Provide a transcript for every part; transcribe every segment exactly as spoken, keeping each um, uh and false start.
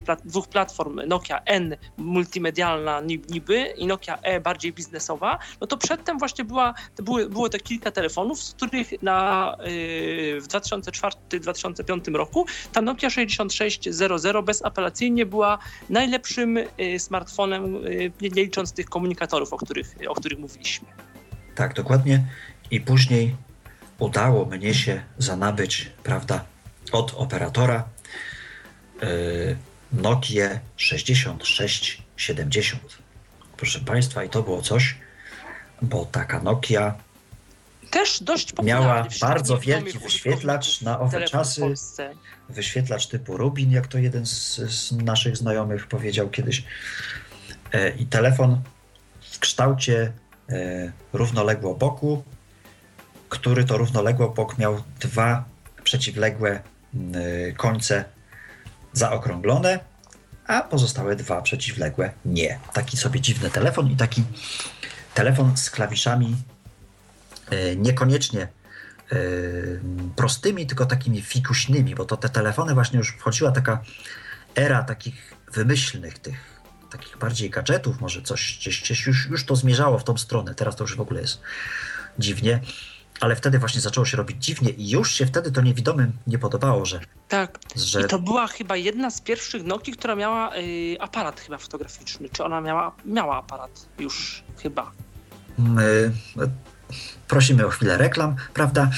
plat- dwóch platform, Nokia N multimedialna niby i Nokia E bardziej biznesowa, no to przedtem właśnie była, to były, było te kilka telefonów, z których na, yy, w dwa tysiące czwartym dwa tysiące piątym roku ta Nokia sześćdziesiąt sześć zero bezapelacyjnie była najlepszym yy, smartfonem, yy, nie licząc tych komunikatorów, o których, o których mówiliśmy. Tak, dokładnie. I później udało mnie się zanabyć, prawda, od operatora yy, Nokię sześćdziesiąt sześć siedemdziesiąt. Proszę Państwa, i to było coś, bo taka Nokia też dość popularny miała bardzo wielki wyświetlacz na owe czasy. Wyświetlacz typu Rubin, jak to jeden z, z naszych znajomych powiedział kiedyś. Yy, I telefon w kształcie yy, równoległoboku, który to równoległobok miał dwa przeciwległe yy, końce zaokrąglone, a pozostałe dwa przeciwległe nie. Taki sobie dziwny telefon i taki telefon z klawiszami yy, niekoniecznie yy, prostymi, tylko takimi fikuśnymi, bo to te telefony właśnie już wchodziła taka era takich wymyślnych, tych takich bardziej gadżetów, może coś gdzieś, gdzieś już, już to zmierzało w tą stronę, teraz to już w ogóle jest dziwnie. Ale wtedy właśnie zaczęło się robić dziwnie i już się wtedy to niewidomym nie podobało, że... Tak, że... i to była chyba jedna z pierwszych Nokii, która miała y, aparat chyba fotograficzny. Czy ona miała, miała aparat już chyba? My, prosimy o chwilę reklam, prawda?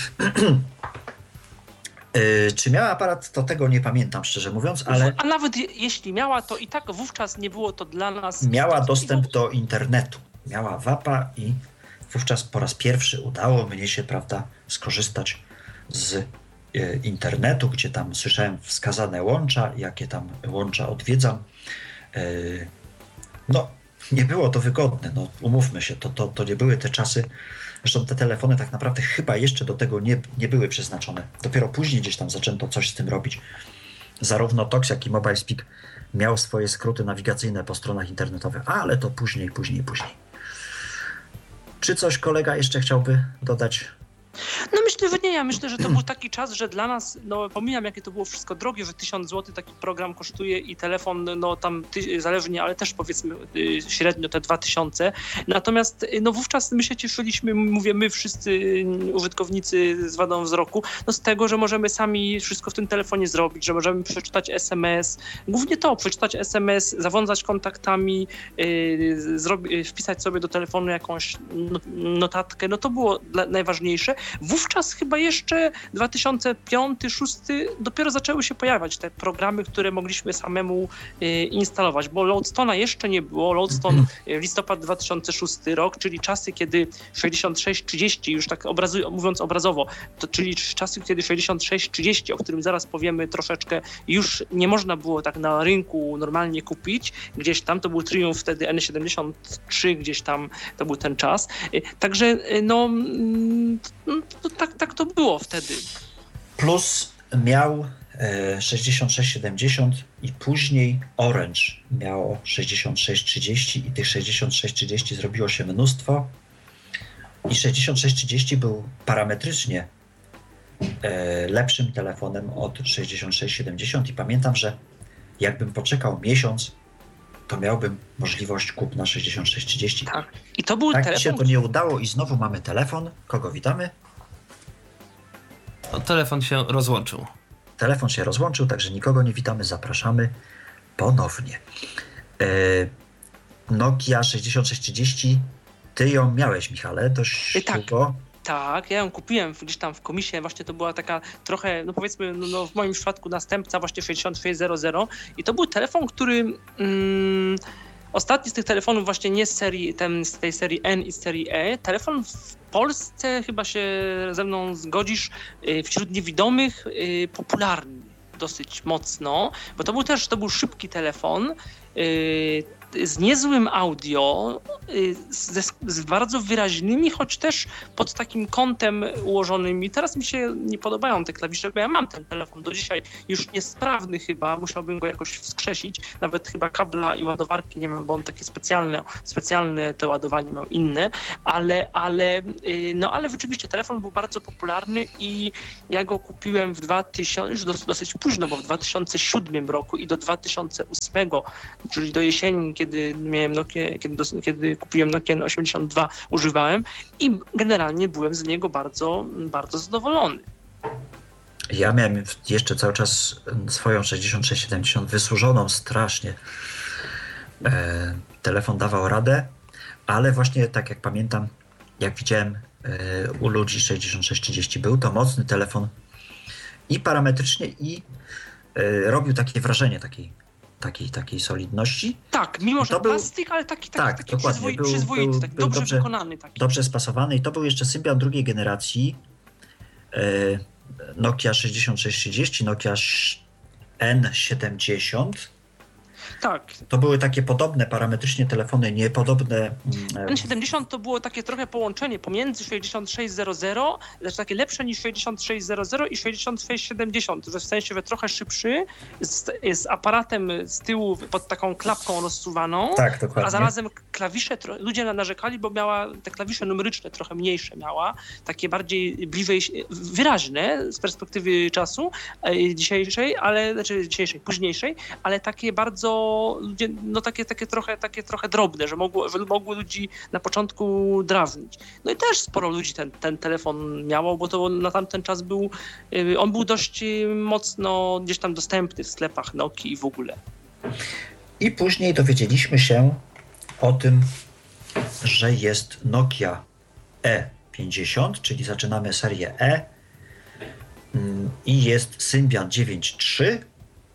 y, czy miała aparat, to tego nie pamiętam, szczerze mówiąc, ale... A nawet je, jeśli miała, to i tak wówczas nie było to dla nas... Miała dostęp do internetu. Miała wapa i... Wówczas po raz pierwszy udało mnie się, prawda, skorzystać z e, internetu, gdzie tam słyszałem wskazane łącza, jakie tam łącza odwiedzam. E, no, nie było to wygodne, no umówmy się, to, to, to nie były te czasy. Zresztą te telefony tak naprawdę chyba jeszcze do tego nie, nie były przeznaczone. Dopiero później gdzieś tam zaczęto coś z tym robić. Zarówno Tox, jak i MobileSpeak miał swoje skróty nawigacyjne po stronach internetowych, ale to później, później, później. Czy coś kolega jeszcze chciałby dodać? No myślę, że nie. Ja myślę, że to był taki czas, że dla nas, no pomijam jakie to było wszystko drogie, że tysiąc złotych taki program kosztuje i telefon, no tam ty, zależnie, ale też powiedzmy y, średnio te dwa tysiące. Natomiast y, no wówczas my się cieszyliśmy, mówię my wszyscy y, użytkownicy z wadą wzroku, no z tego, że możemy sami wszystko w tym telefonie zrobić, że możemy przeczytać es em es, głównie to, przeczytać es em es, zawązać kontaktami, y, zrobi, wpisać sobie do telefonu jakąś notatkę, no to było dla, najważniejsze. Wówczas chyba jeszcze dwa tysiące piąty, dwa tysiące szósty dopiero zaczęły się pojawiać te programy, które mogliśmy samemu y, instalować, bo Loadstone'a jeszcze nie było. Loadstone y, listopad dwa tysiące szósty rok, czyli czasy, kiedy sześćdziesiąt sześć trzydzieści, już tak obrazu, mówiąc obrazowo, to, czyli czasy, kiedy sześćdziesiąt sześć trzydzieści, o którym zaraz powiemy troszeczkę, już nie można było tak na rynku normalnie kupić. Gdzieś tam to był triumf wtedy N siedemdziesiąt trzy, gdzieś tam to był ten czas. Y, także y, no... Y, To tak, tak to było wtedy. Plus miał e, sześćdziesiąt sześć siedemdziesiąt i później Orange miało sześćdziesiąt sześć trzydzieści i tych sześćdziesiąt sześć trzydzieści zrobiło się mnóstwo i sześćdziesiąt sześć trzydzieści był parametrycznie e, lepszym telefonem od sześćdziesiąt sześć siedemdziesiąt i pamiętam, że jakbym poczekał miesiąc, to miałbym możliwość kupna sześćdziesiąt sześć trzydzieści. Tak. I to był tak telefon... się to nie udało i znowu mamy telefon. Kogo witamy? No, telefon się rozłączył. Telefon się rozłączył, także nikogo nie witamy, zapraszamy ponownie. E, Nokia sześćdziesiąt sześć trzydzieści, ty ją miałeś, Michale, dość tak. długo. Tak, ja ją kupiłem gdzieś tam w komisie, właśnie to była taka trochę, no powiedzmy, no, no w moim przypadku następca właśnie sześćdziesiąt sześć zero i to był telefon, który... Mm, ostatni z tych telefonów właśnie nie z serii, ten, z tej serii N i z serii E, telefon w Polsce, chyba się ze mną zgodzisz, wśród niewidomych popularny dosyć mocno, bo to był też, to był szybki telefon, z niezłym audio, z, z bardzo wyraźnymi, choć też pod takim kątem ułożonymi. Teraz mi się nie podobają te klawisze, bo ja mam ten telefon do dzisiaj już niesprawny chyba, musiałbym go jakoś wskrzesić, nawet chyba kabla i ładowarki nie mam, bo on takie specjalne, specjalne te ładowanie miał inne, ale, ale, no ale rzeczywiście telefon był bardzo popularny i ja go kupiłem w dwa tysiące, już dosyć późno, bo w dwa tysiące siódmym roku i do dwa tysiące ósmego, czyli do jesieni, kiedy miałem Nokia, kiedy, kiedy kupiłem Nokia osiemdziesiąt dwa, używałem i generalnie byłem z niego bardzo, bardzo zadowolony. Ja miałem jeszcze cały czas swoją sześćdziesiąt sześć siedemdziesiąt wysłużoną strasznie. E, telefon dawał radę, ale właśnie tak jak pamiętam, jak widziałem e, u ludzi sześćdziesiąt sześć trzydzieści, był to mocny telefon i parametrycznie, i e, robił takie wrażenie takiej, takiej, takiej solidności. Tak, mimo że to był, plastik, ale taki, taki, tak, taki dokładnie, przyzwoity, był, przyzwoity był, taki był dobrze, dobrze wykonany. Taki. Dobrze spasowany i to był jeszcze Symbian drugiej generacji. E, Nokia sześćdziesiąt sześć trzydzieści, Nokia N siedemdziesiąt. Tak. To były takie podobne parametrycznie telefony, niepodobne. N siedemdziesiąt to było takie trochę połączenie pomiędzy sześćdziesiąt sześć zero, lecz takie lepsze niż sześćdziesiąt sześć zero i sześćdziesiąt sześć siedemdziesiąt, w sensie, że trochę szybszy, z, z aparatem z tyłu pod taką klapką rozsuwaną, tak, dokładnie. A zarazem klawisze, ludzie narzekali, bo miała te klawisze numeryczne trochę mniejsze miała, takie bardziej bliżej, wyraźne z perspektywy czasu e, dzisiejszej, ale, znaczy dzisiejszej, późniejszej, ale takie bardzo ludzie, no takie, takie, trochę, takie trochę drobne, że mogło, że mogły ludzi na początku drażnić. No i też sporo ludzi ten, ten telefon miało, bo to na tamten czas był, on był dość mocno gdzieś tam dostępny w sklepach Nokii i w ogóle. I później dowiedzieliśmy się o tym, że jest Nokia E pięćdziesiąt, czyli zaczynamy serię E i jest Symbian dziewięć trzy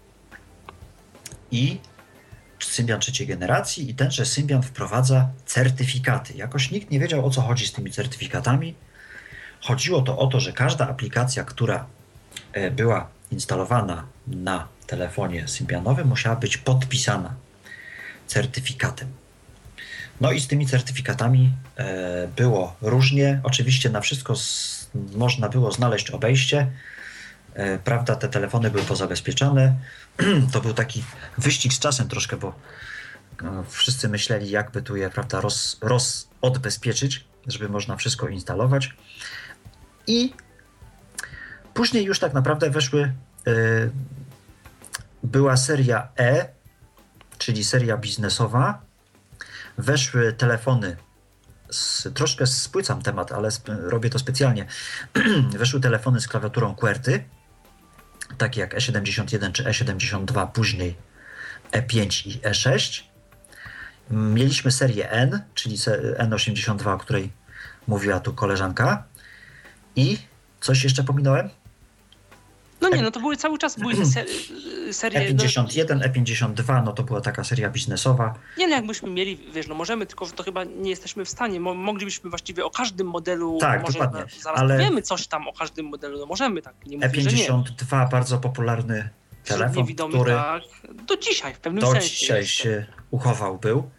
i Symbian trzeciej generacji i tenże Symbian wprowadza certyfikaty. Jakoś nikt nie wiedział, o co chodzi z tymi certyfikatami. Chodziło to o to, że każda aplikacja, która była instalowana na telefonie symbianowym, musiała być podpisana certyfikatem. No i z tymi certyfikatami było różnie. Oczywiście na wszystko z, można było znaleźć obejście. Prawda, te telefony były pozabezpieczane. To był taki wyścig z czasem troszkę, bo no, wszyscy myśleli, jakby tu je, prawda, roz, roz odbezpieczyć, żeby można wszystko instalować. I później już tak naprawdę weszły, yy, była seria E, czyli seria biznesowa. Weszły telefony, z, troszkę spłycam temat, ale sp- robię to specjalnie. Weszły telefony z klawiaturą QWERTY, takie jak E siedemdziesiąt jeden czy E siedemdziesiąt dwa, później E pięć i E sześć. Mieliśmy serię N, czyli N osiemdziesiąt dwa, o której mówiła tu koleżanka. I coś jeszcze pominąłem? No nie, no to były cały czas były te ser- serie... E pięćdziesiąt jeden, no, E pięćdziesiąt dwa, no to była taka seria biznesowa. Nie, no jakbyśmy mieli, wiesz, no możemy, tylko że to chyba nie jesteśmy w stanie. Mo- moglibyśmy właściwie o każdym modelu... Tak, może dokładnie. Na, zaraz ale powiemy coś tam o każdym modelu, no możemy tak, nie mówię, E pięćdziesiąt dwa, że nie. bardzo popularny telefon, który tak, do dzisiaj w pewnym do sensie dzisiaj jeszcze. się uchował był.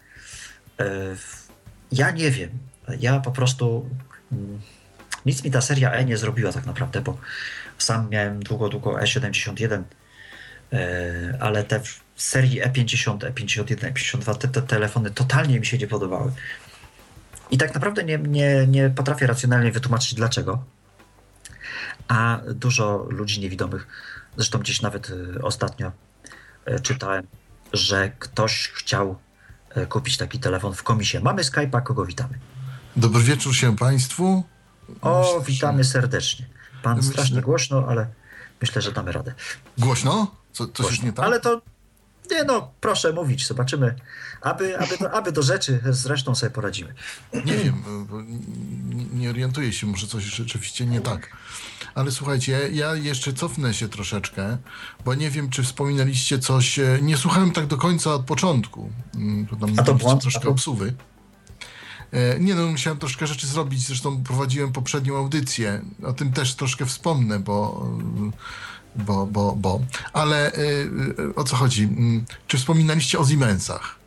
Ja nie wiem, ja po prostu... Nic mi ta seria E nie zrobiła tak naprawdę, bo sam miałem długo, długo E siedemdziesiąt jeden, ale te w serii E pięćdziesiąt, E pięćdziesiąt jeden, E pięćdziesiąt dwa, te, te telefony totalnie mi się nie podobały. I tak naprawdę nie, nie, nie potrafię racjonalnie wytłumaczyć dlaczego. A dużo ludzi niewidomych, zresztą gdzieś nawet ostatnio czytałem, że ktoś chciał kupić taki telefon w komisie. Mamy Skype'a, kogo witamy? Dobry wieczór się Państwu. O, Myślę, witamy że... serdecznie. Pan Myślę... strasznie głośno, ale myślę, że damy radę. Głośno? Co, coś głośno. Już nie tak? Ale to, nie no, proszę mówić, zobaczymy. Aby, aby, do, aby do rzeczy, zresztą sobie poradzimy. Nie wiem, bo nie, nie orientuję się, może coś rzeczywiście nie tak. Ale słuchajcie, ja jeszcze cofnę się troszeczkę, bo nie wiem, czy wspominaliście coś, nie słuchałem tak do końca od początku. To tam A to błąd? troszkę A to... obsuwy. Nie no, musiałem troszkę rzeczy zrobić, zresztą prowadziłem poprzednią audycję, o tym też troszkę wspomnę, bo, bo, bo, bo. Ale o co chodzi? Czy wspominaliście o Siemensach?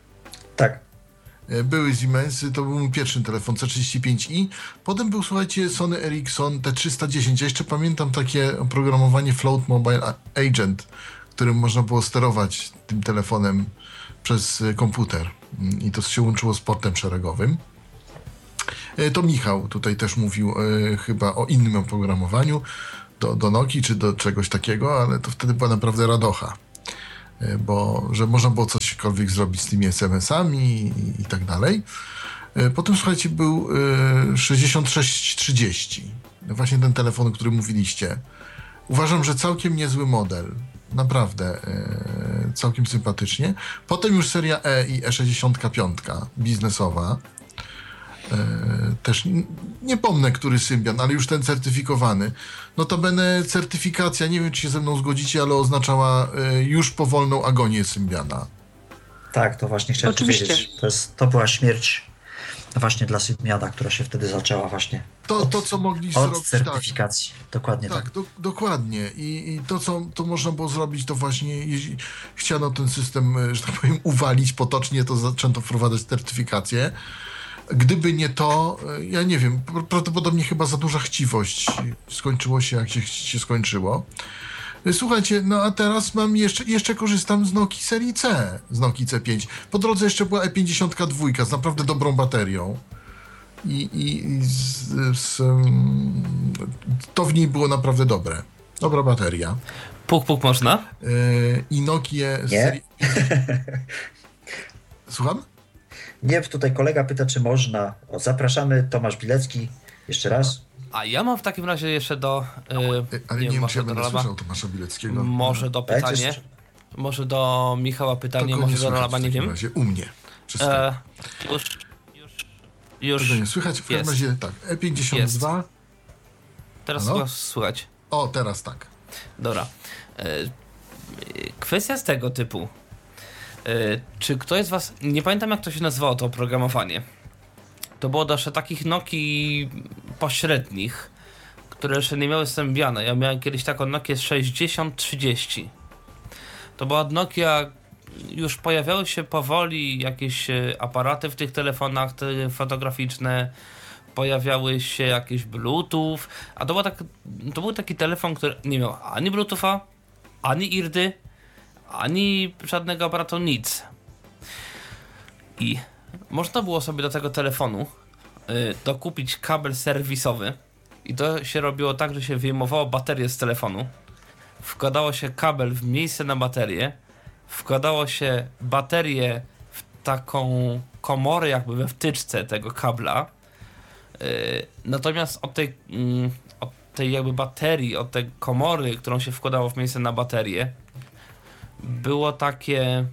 Tak. Były Siemensy, to był mój pierwszy telefon C trzydzieści pięć i. Potem był, słuchajcie, Sony Ericsson T trzysta dziesięć. Ja jeszcze pamiętam takie oprogramowanie Float Mobile Agent, którym można było sterować tym telefonem przez komputer. I to się łączyło z portem szeregowym. To Michał tutaj też mówił e, chyba o innym oprogramowaniu do, do Nokii czy do czegoś takiego, ale to wtedy była naprawdę radocha. Bo że można było cośkolwiek zrobić z tymi es em esami i, i tak dalej. Potem, słuchajcie, był sześćdziesiąt sześć trzydzieści. Właśnie ten telefon, o którym mówiliście. Uważam, że całkiem niezły model. Naprawdę całkiem sympatycznie. Potem już seria E i E sześćdziesiąt pięć biznesowa. Też nie pomnę, który Symbian, ale już ten certyfikowany. Notabene certyfikacja, nie wiem, czy się ze mną zgodzicie, ale oznaczała już powolną agonię Symbiana. Tak, to właśnie chciałem Oczywiście. powiedzieć. To, jest, to była śmierć właśnie dla Symbiana, która się wtedy zaczęła właśnie To, od, to co mogli od zrobić... certyfikacji. Tak. Dokładnie tak. Tak, do, dokładnie. I, I to, co to można było zrobić, to właśnie jeśli chciano ten system, że tak powiem, uwalić potocznie, to zaczęto wprowadzać certyfikację. Gdyby nie to, ja nie wiem, prawdopodobnie chyba za duża chciwość skończyło się, jak się, się skończyło. Słuchajcie, no a teraz mam jeszcze, jeszcze korzystam z Nokii serii C, z Nokii C pięć. Po drodze jeszcze była E pięćdziesiąt dwa z naprawdę dobrą baterią. I, i, i z, z, to w niej było naprawdę dobre. Dobra bateria. Puk, puk można? Yy, I Nokię z Nie? serii... Słucham? Nie, tutaj kolega pyta, czy można. O, zapraszamy, Tomasz Bilecki. Jeszcze raz. A ja mam w takim razie jeszcze do... Yy, Ale nie, nie wiem, może czy ja do będę Rolaba, słyszał Tomasza Bileckiego. może do Dajcie pytanie, jeszcze- może do Michała pytanie, Tego nie może do słychać Rolaba, w nie takim wiem. razie. U mnie. Wszystko. E, już, już, już, Tego nie słychać. W każdym jest. razie tak. E pięćdziesiąt dwa. Teraz Halo? chyba słychać. O, teraz tak. Dobra. E, kwestia z tego typu. E, czy ktoś z was... Nie pamiętam, jak to się nazywało, to oprogramowanie. To było do jeszcze takich Nokii pośrednich, które jeszcze nie miały Symbiana. Ja miałem kiedyś taką Nokię sześćdziesiąt trzydzieści. To była Nokia... Już pojawiały się powoli jakieś e, aparaty w tych telefonach te fotograficzne. Pojawiały się jakieś Bluetooth. A to, była tak, to był taki telefon, który nie miał ani Bluetootha, ani irdy, ani żadnego aparatu, nic. I można było sobie do tego telefonu y, dokupić kabel serwisowy. I to się robiło tak, że się wyjmowało baterię z telefonu. Wkładało się kabel w miejsce na baterię. Wkładało się baterię w taką komorę jakby we wtyczce tego kabla. Yy, natomiast od tej, yy, od tej jakby baterii, od tej komory, którą się wkładało w miejsce na baterię, było takie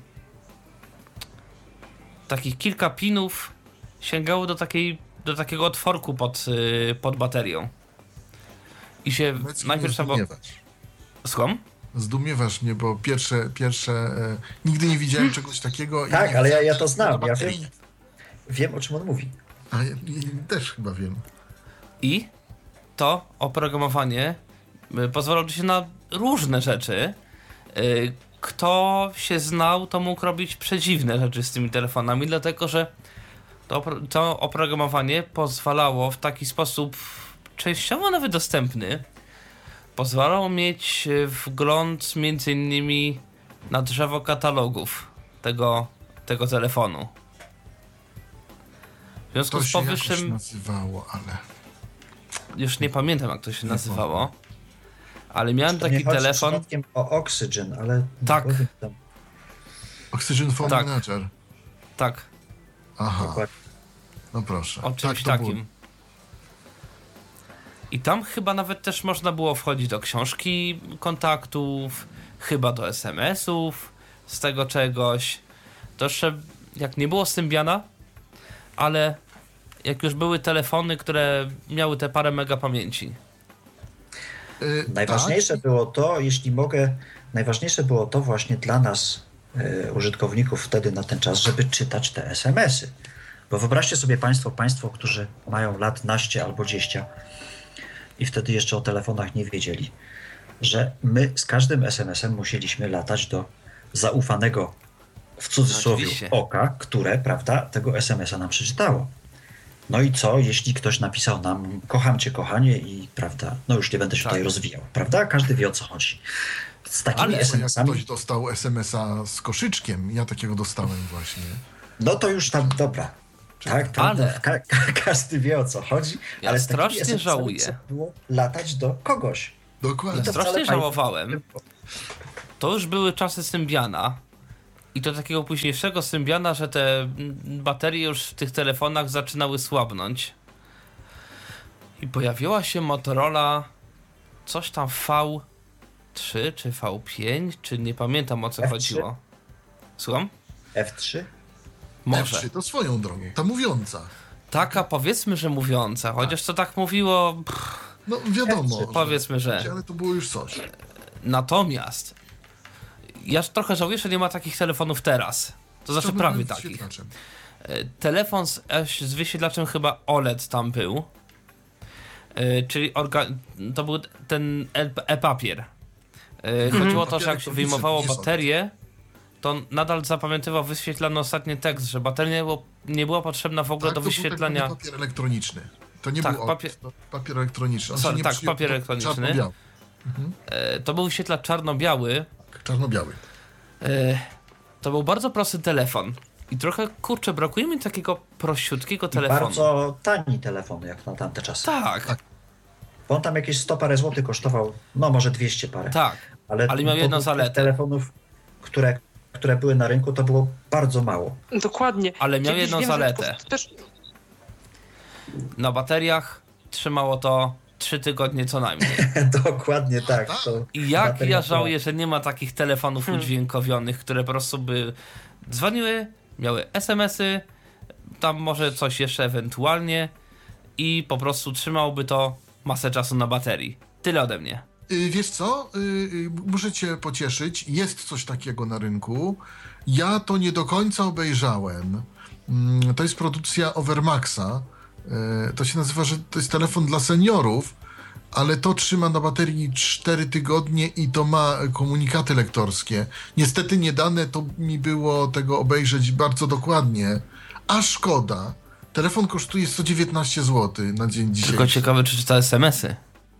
takich kilka pinów sięgało do takiej, do takiego otworku pod, yy, pod baterią. I się Mecki najpierw trzeba... zdumiewać. Słucham? Zdumiewasz mnie, bo pierwsze, pierwsze e, nigdy nie widziałem czegoś takiego. i Tak, nie ale ja, ja wiedziałem, to że znam. na Ja baterii- wiem, wiem, o czym on mówi. A ja, ja też chyba wiem. I to oprogramowanie y, pozwalało się na różne rzeczy. Y, Kto się znał, to mógł robić przedziwne rzeczy z tymi telefonami, dlatego że to, opro- to oprogramowanie pozwalało w taki sposób częściowo nawet dostępny, pozwalało mieć y, wgląd między innymi na drzewo katalogów tego, tego telefonu. W związku To z się jakoś powyższym... nazywało, ale... Już nie pamiętam, jak to się Nie nazywało, ale miałem To nie taki chodzi telefon. przypadkiem o Oxygen, ale... Tak. powiem tam. Oxygen Phone Tak. Manager. Tak, Aha, Dokładnie. no proszę. o czymś tak to takim. było. I tam chyba nawet też można było wchodzić do książki kontaktów, chyba do es em esów, z tego czegoś. To jeszcze jak nie było Symbiana, ale jak już były telefony, które miały te parę mega pamięci. Y, Najważniejsze tak, było to, jeśli mogę, najważniejsze było to właśnie dla nas, e, użytkowników wtedy na ten czas, żeby czytać te es em esy. Bo wyobraźcie sobie Państwo, Państwo, którzy mają lat naście albo dzieścia i wtedy jeszcze o telefonach nie wiedzieli, że my z każdym es em esem musieliśmy latać do zaufanego w cudzysłowie Oczywiście. oka, które, prawda, tego es em es a nam przeczytało. No i co, jeśli ktoś napisał nam kocham cię, kochanie i prawda, no już nie będę się Tak. tutaj rozwijał, prawda? Każdy wie, o co chodzi. Z takimi Ale Jak es em esami, ktoś dostał es em es a z koszyczkiem, ja takiego dostałem właśnie. no to już tam, dobra. Tak, prawda? Ale- Ka- ka- każdy wie, o co chodzi, Ja ale z takimi strasznie es em esami żałuję. trzeba było latać do kogoś. Dokładnie. I to Strasznie wcale fajnie żałowałem. nie było. To już były czasy Symbiana i to takiego późniejszego Symbiana, że te mm, baterie już w tych telefonach zaczynały słabnąć. I pojawiła się Motorola coś tam V trzy czy V pięć, czy nie pamiętam o co F trzy? chodziło. Słucham? F trzy? Może. F trzy to swoją drogą, ta mówiąca. Taka powiedzmy, że mówiąca, chociaż to tak mówiło, pff, No wiadomo, F trzy, że- powiedzmy, że. ale to było już coś. Natomiast ja trochę żałuję, że nie ma takich telefonów teraz. To znaczy To prawie był takich. wyświetlaczem. E, Telefon z, z wyświetlaczem chyba O L E D tam był. E, Czyli orga- to był ten e- e-papier. E, Chodziło o to, że jak się wyjmowało Nie są. baterię, to nadal zapamiętywał wyświetlany ostatni tekst, że bateria nie, było, nie była potrzebna w ogóle Tak, do to był wyświetlania. tak papier elektroniczny. To nie Tak, był papier- papier, papier elektroniczny. On Sorry, się nie tak, przyjął, papier to elektroniczny. Czarno-biały. E, To był wyświetlacz czarno-biały. Czarno-biały. E, To był bardzo prosty telefon. I trochę, kurczę, brakuje mi takiego prościutkiego I telefonu. bardzo tani telefon, jak na tamte czasy. Tak, Tak. Bo on tam jakieś sto parę złotych kosztował, no może dwieście parę. tak. Ale, ale miał to jedną był tych zaletę. telefonów, które, które były na rynku, to było bardzo mało. Dokładnie. Ale miał Kiedyś jedną wiem, że zaletę. to Też, Na bateriach trzymało to trzy tygodnie co najmniej. Dokładnie tak. To I jak bateria ja była- żałuję, że nie ma takich telefonów Hmm. udźwiękowionych, które po prostu by dzwoniły, miały es em esy, tam może coś jeszcze ewentualnie i po prostu trzymałoby to masę czasu na baterii. Tyle ode mnie. Y, Wiesz co? Y, y, Muszę cię pocieszyć. Jest coś takiego na rynku. Ja to nie do końca obejrzałem. Mm, To jest produkcja Overmaxa. Y, To się nazywa, że to jest telefon dla seniorów, ale to trzyma na baterii cztery tygodnie i to ma komunikaty lektorskie. Niestety nie dane to mi było tego obejrzeć bardzo dokładnie. A szkoda. Telefon kosztuje sto dziewiętnaście złotych na dzień dzisiejszy. Tylko ciekawe, czy czyta es em esy.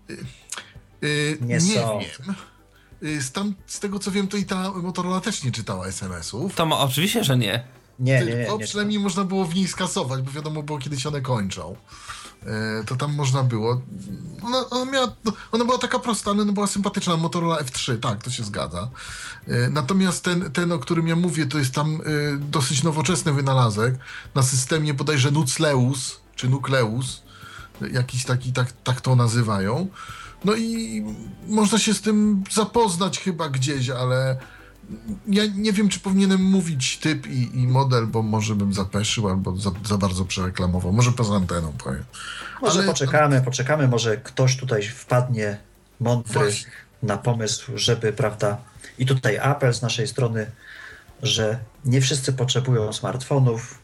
Y, Nie nie są. wiem. Y, Z, tam, z tego co wiem, to i ta Motorola też nie czytała es em esów. To ma, oczywiście, że nie. Nie, nie, nie. Tylko nie przynajmniej można było w niej skasować, bo wiadomo było, kiedy się one kończą. Y, To tam można było. Ona, ona, miała, ona była taka prosta, ale ona była sympatyczna. Motorola F trzy, tak, to się zgadza. Y, Natomiast ten, ten, o którym ja mówię, to jest tam y, dosyć nowoczesny wynalazek na systemie bodajże Nucleus, czy Nucleus. Jakiś taki, tak, tak to nazywają. No i można się z tym zapoznać chyba gdzieś, ale ja nie wiem, czy powinienem mówić typ i, i model, bo może bym zapeszył albo za, za bardzo przereklamował. Może poza anteną powiem. Może Ale- poczekamy, poczekamy, może ktoś tutaj wpadnie mądry Właśnie. na pomysł, żeby, prawda, i tutaj apel z naszej strony, że nie wszyscy potrzebują smartfonów.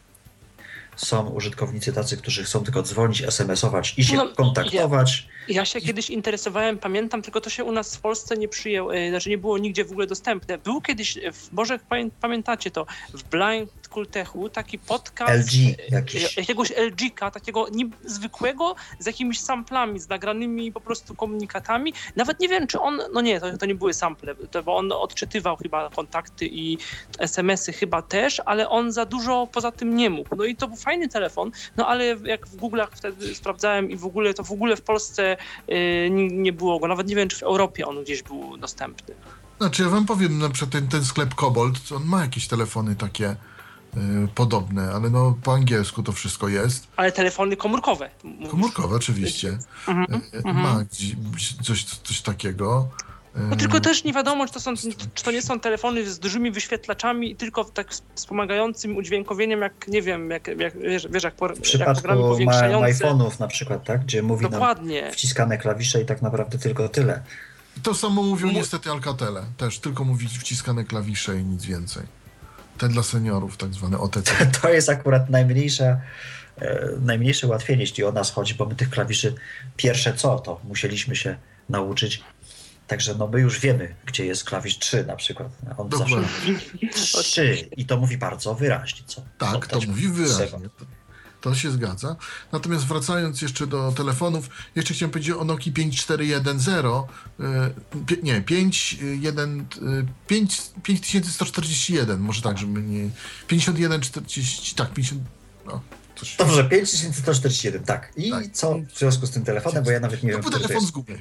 Są użytkownicy tacy, którzy chcą tylko dzwonić, es em esować i się No, kontaktować. ja się kiedyś interesowałem, pamiętam, tylko to się u nas w Polsce nie przyjęło, e, znaczy nie było nigdzie w ogóle dostępne. Był kiedyś, w, może pamię, pamiętacie to, w Blind Kultechu taki podcast L G e, jakiś. jakiegoś L G-ka, takiego nie, zwykłego, z jakimiś samplami, z nagranymi po prostu komunikatami. Nawet nie wiem, czy on, no nie, to, to nie były sample, to, bo on odczytywał chyba kontakty i es em esy chyba też, ale on za dużo poza tym nie mógł. No i to był fajny telefon, no ale jak w Google'ach wtedy sprawdzałem i w ogóle, to w ogóle w Polsce yy, nie, nie było go. Nawet nie wiem, czy w Europie on gdzieś był dostępny. Znaczy ja wam powiem, na przykład ten, ten sklep Kobold, on ma jakieś telefony takie y, podobne, ale no po angielsku to wszystko jest. Ale telefony komórkowe. mówisz. Komórkowe oczywiście. Mhm, Y, mhm. Ma gdzieś coś, coś takiego. No tylko też nie wiadomo, czy to, są, czy to nie są telefony z dużymi wyświetlaczami i tylko tak wspomagającym udźwiękowieniem, jak nie wiem, jak, jak, wiesz, wiesz, jak, por, W jak przypadku programy ma, powiększające. iPhone'ów na przykład, tak, gdzie mówi nam Dokładnie. wciskane klawisze i tak naprawdę tylko tyle. To samo mówią Mu- niestety Alcatele. Też tylko mówić wciskane klawisze i nic więcej. Te dla seniorów, tak zwane O T C. To jest akurat najmniejsza, e, najmniejsze ułatwienie, jeśli o nas chodzi, bo my tych klawiszy pierwsze co, to musieliśmy się nauczyć Także no my już wiemy, gdzie jest klawisz trzy na przykład. On zawsze mówi trzy i to mówi bardzo wyraźnie. Co? Tak, no, to mówi wyraźnie. To, to się zgadza. Natomiast wracając jeszcze do telefonów, jeszcze chciałem powiedzieć o Nokii pięć cztery jeden zero, yy, nie, pięć tysięcy sto czterdzieści jeden, może tak, żeby nie... pięćdziesiąt jeden czterdzieści, tak, pięćdziesiąt... No, coś... Dobrze, pięć tysięcy sto czterdzieści jeden, tak. I tak. Co w związku z tym telefonem, bo ja nawet nie to wiem, był który telefon to z gumy.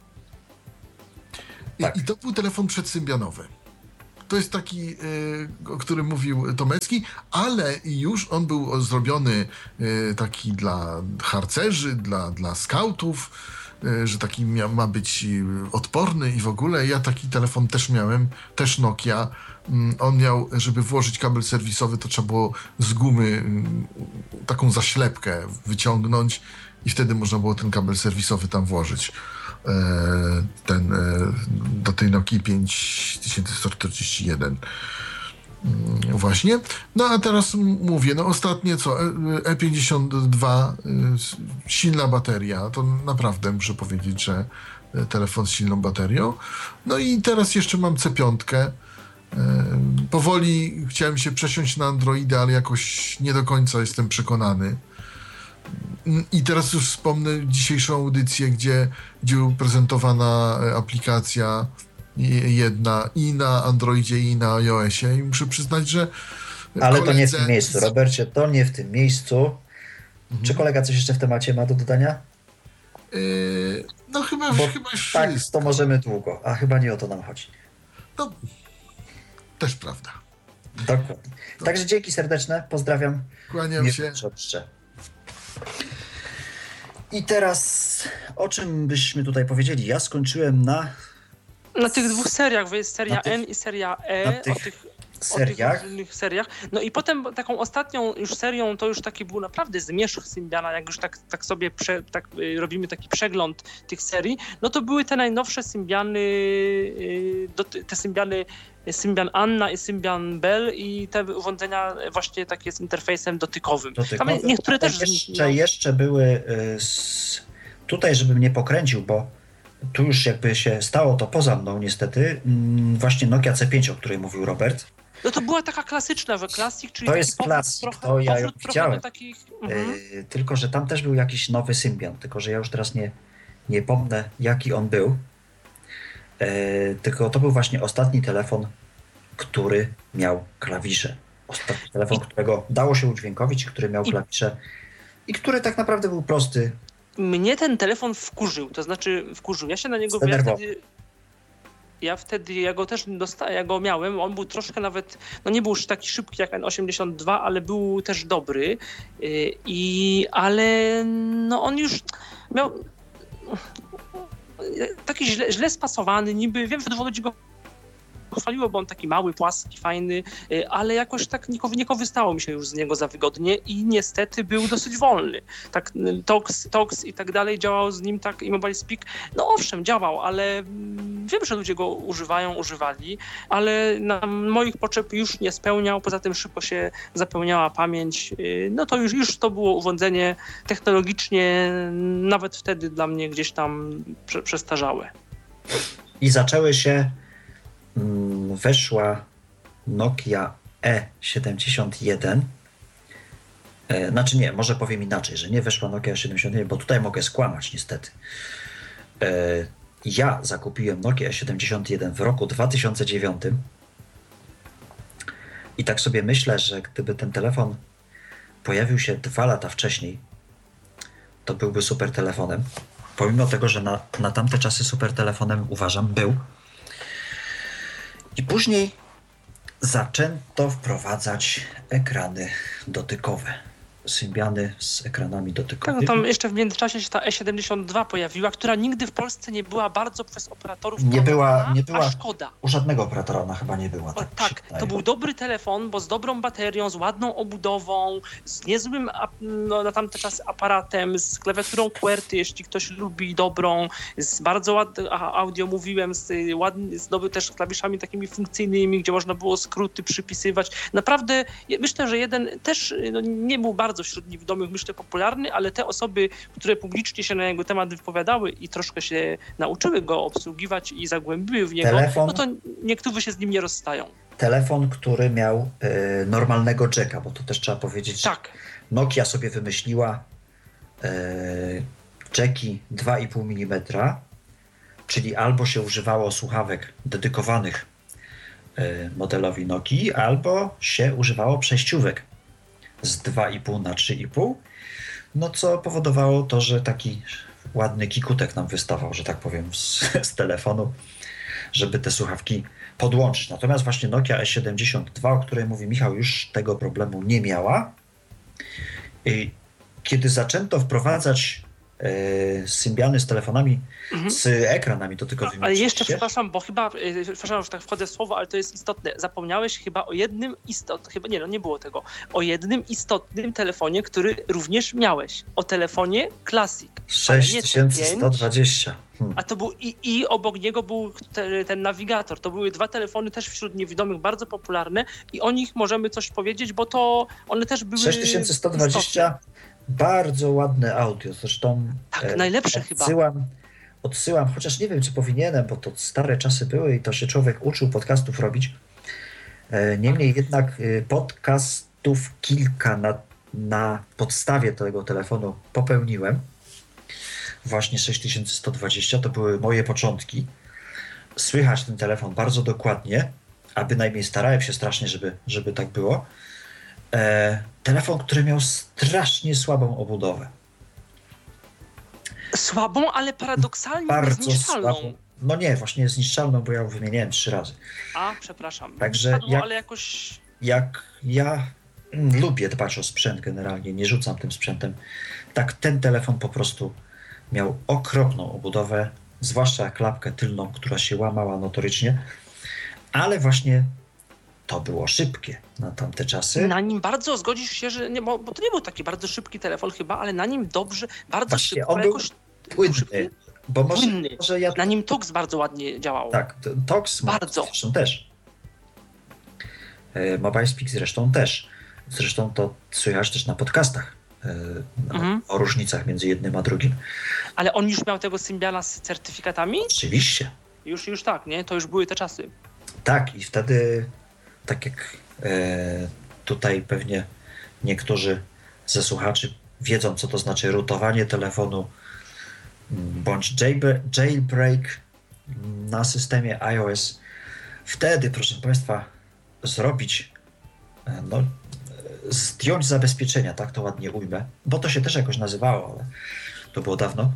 I, tak. I to był telefon przedsymbianowy. To jest taki, y, o którym mówił Tomecki, ale już on był zrobiony y, taki dla harcerzy, dla, dla skautów, y, że taki mia, ma być y, odporny i w ogóle. Ja taki telefon też miałem, też Nokia. Y, on miał, żeby włożyć kabel serwisowy, to trzeba było z gumy y, taką zaślepkę wyciągnąć i wtedy można było ten kabel serwisowy tam włożyć. Ten, do tej Nokii pięć tysięcy sto czterdzieści jeden właśnie. No a teraz mówię, no ostatnie co, E pięćdziesiąt dwa, silna bateria, to naprawdę muszę powiedzieć, że telefon z silną baterią. No i teraz jeszcze mam C pięć. Powoli chciałem się przesiąść na Androida, ale jakoś nie do końca jestem przekonany. I teraz już wspomnę dzisiejszą audycję, gdzie, gdzie była prezentowana aplikacja jedna i na Androidzie, i na iOSie. I muszę przyznać, że ale koledze... to nie w tym miejscu, Robercie, to nie w tym miejscu. Mhm. Czy kolega coś jeszcze w temacie ma do dodania? Yy, no chyba, Bo chyba już tak, wszystko. To możemy długo, a chyba nie o to nam chodzi. No, też prawda. Dokładnie. To... Także dzięki serdeczne, pozdrawiam. Kłaniam nie się. I teraz o czym byśmy tutaj powiedzieli? Ja skończyłem na... Na tych dwóch seriach, bo jest seria tych, N i seria E. tych o tych, seriach. O tych seriach. No i potem taką ostatnią już serią, to już taki był naprawdę zmierzch Symbiana, jak już tak, tak sobie prze, tak, y, robimy taki przegląd tych serii, no to były te najnowsze Symbiany, y, do, te Symbiany Symbian Anna i Symbian Bell i te urządzenia właśnie takie z interfejsem dotykowym. Dotykowy. Tam niektóre też... Jeszcze, no. jeszcze były y, z... tutaj, żebym nie pokręcił, bo tu już jakby się stało to poza mną niestety, y, właśnie Nokia C pięć, o której mówił Robert. No to była taka klasyczna, że Classic, czyli to jest Classic, to ja ją widziałem. Takich... Mhm. Y, tylko, że tam też był jakiś nowy Symbian, tylko, że ja już teraz nie, nie pomnę, jaki on był. E, tylko to był właśnie ostatni telefon, który miał klawisze. Ostatni telefon, I... którego dało się udźwiękowić, który miał I... klawisze i który tak naprawdę był prosty. Mnie ten telefon wkurzył, to znaczy wkurzył. Ja się na niego ja wtedy, ja wtedy, ja go też dostałem, ja go miałem, on był troszkę nawet, no nie był już taki szybki jak N osiemdziesiąt dwa, ale był też dobry. I, ale no on już miał taki źle, źle spasowany, niby wiem, że dużo ludzi go chwaliło, bo on taki mały, płaski, fajny, ale jakoś tak nie, nie korzystało mi się już z niego za wygodnie i niestety był dosyć wolny. Tak Tox, Tox i tak dalej działał z nim tak i Mobile Speak. No owszem, działał, ale wiem, że ludzie go używają, używali, ale na moich potrzeb już nie spełniał, poza tym szybko się zapełniała pamięć. No to już, już to było urządzenie technologicznie nawet wtedy dla mnie gdzieś tam prze, przestarzałe. I zaczęły się weszła Nokia E siedemdziesiąt jeden. E, znaczy nie, może powiem inaczej, że nie weszła Nokia siedemdziesiąt jeden, bo tutaj mogę skłamać niestety. E, ja zakupiłem Nokia siedemdziesiąt jeden w roku dwa tysiące dziewiątym i tak sobie myślę, że gdyby ten telefon pojawił się dwa lata wcześniej, to byłby super telefonem. Pomimo tego, że na, na tamte czasy super telefonem uważam był. I później zaczęto wprowadzać ekrany dotykowe. Symbiany z ekranami dotykowymi. Tak, no tam jeszcze w międzyczasie się ta E siedemdziesiąt dwa pojawiła, która nigdy w Polsce nie była bardzo przez operatorów nie była, nie była, a szkoda. U żadnego operatora ona chyba nie była. Tak, o, tak to był dobry telefon, bo z dobrą baterią, z ładną obudową, z niezłym no, na tamte czasy aparatem, z klawiaturą QWERTY, jeśli ktoś lubi dobrą, z bardzo ładnym audio mówiłem, z, ładny, z dobry też klawiszami takimi funkcyjnymi, gdzie można było skróty przypisywać. Naprawdę myślę, że jeden też no, nie był bardzo bardzo wśród niewidomych, myślę, popularny, ale te osoby, które publicznie się na jego temat wypowiadały i troszkę się nauczyły go obsługiwać i zagłębiły w niego, telefon, no to niektórzy się z nim nie rozstają. Telefon, który miał y, normalnego jacka, bo to też trzeba powiedzieć, tak. Nokia sobie wymyśliła y, jacki dwa i pół milimetra, czyli albo się używało słuchawek dedykowanych y, modelowi Nokii, albo się używało przejściówek z dwa i pół na trzy i pół, no co powodowało to, że taki ładny kikutek nam wystawał, że tak powiem, z, z telefonu, żeby te słuchawki podłączyć. Natomiast właśnie Nokia E siedemdziesiąt dwa, o której mówi Michał, już tego problemu nie miała. I kiedy zaczęto wprowadzać e, symbiany z telefonami, mhm. z ekranami dotykowymi. Ale jeszcze, przepraszam, bo chyba, e, przepraszam, że tak wchodzę w słowo, ale to jest istotne. Zapomniałeś chyba o jednym istotnym, chyba nie, no nie było tego, o jednym istotnym telefonie, który również miałeś. O telefonie Classic. sześć tysięcy sto dwadzieścia. Hmm. A to był i, i obok niego był te, ten nawigator. To były dwa telefony też wśród niewidomych bardzo popularne i o nich możemy coś powiedzieć, bo to one też były sześć tysięcy sto dwadzieścia, istotne. Bardzo ładne audio. Zresztą tak, e, najlepsze odsyłam, chyba. Odsyłam, chociaż nie wiem, czy powinienem, bo to stare czasy były i to się człowiek uczył podcastów robić. E, niemniej tak. jednak e, podcastów kilka na, na podstawie tego telefonu popełniłem. Właśnie sześć tysięcy sto dwadzieścia to były moje początki. Słychać ten telefon bardzo dokładnie, a bynajmniej starałem się strasznie, żeby, żeby tak było. E, telefon, który miał strasznie słabą obudowę. Słabą, ale paradoksalnie bardzo zniszczalną. Słabą. No nie, właśnie zniszczalną, bo ja ją wymieniałem trzy razy. A, przepraszam. Także Padło, jak, ale jakoś... jak ja mm, lubię dbać o sprzęt generalnie, nie rzucam tym sprzętem, tak ten telefon po prostu miał okropną obudowę, zwłaszcza klapkę tylną, która się łamała notorycznie, ale właśnie to było szybkie na tamte czasy. Na nim bardzo zgodzisz się, że nie, bo, bo to nie był taki bardzo szybki telefon chyba, ale na nim dobrze, bardzo właśnie szybko. On był jakoś płynny, szybki, bo może, płynny. może ja... Na nim Tox bardzo ładnie działał. Tak, Tox bardzo. Zresztą też. E, Mobile Speak zresztą też. Zresztą to słychać też na podcastach. Mhm. O różnicach między jednym a drugim. Ale on już miał tego Symbiana z certyfikatami? Oczywiście. Już, już tak, nie? To już były te czasy. Tak, i wtedy, tak jak e, tutaj pewnie niektórzy ze słuchaczy wiedzą, co to znaczy rootowanie telefonu bądź jailbreak na systemie iOS. Wtedy, proszę Państwa, zrobić no, zdjąć zabezpieczenia, tak to ładnie ujmę, bo to się też jakoś nazywało, ale to było dawno.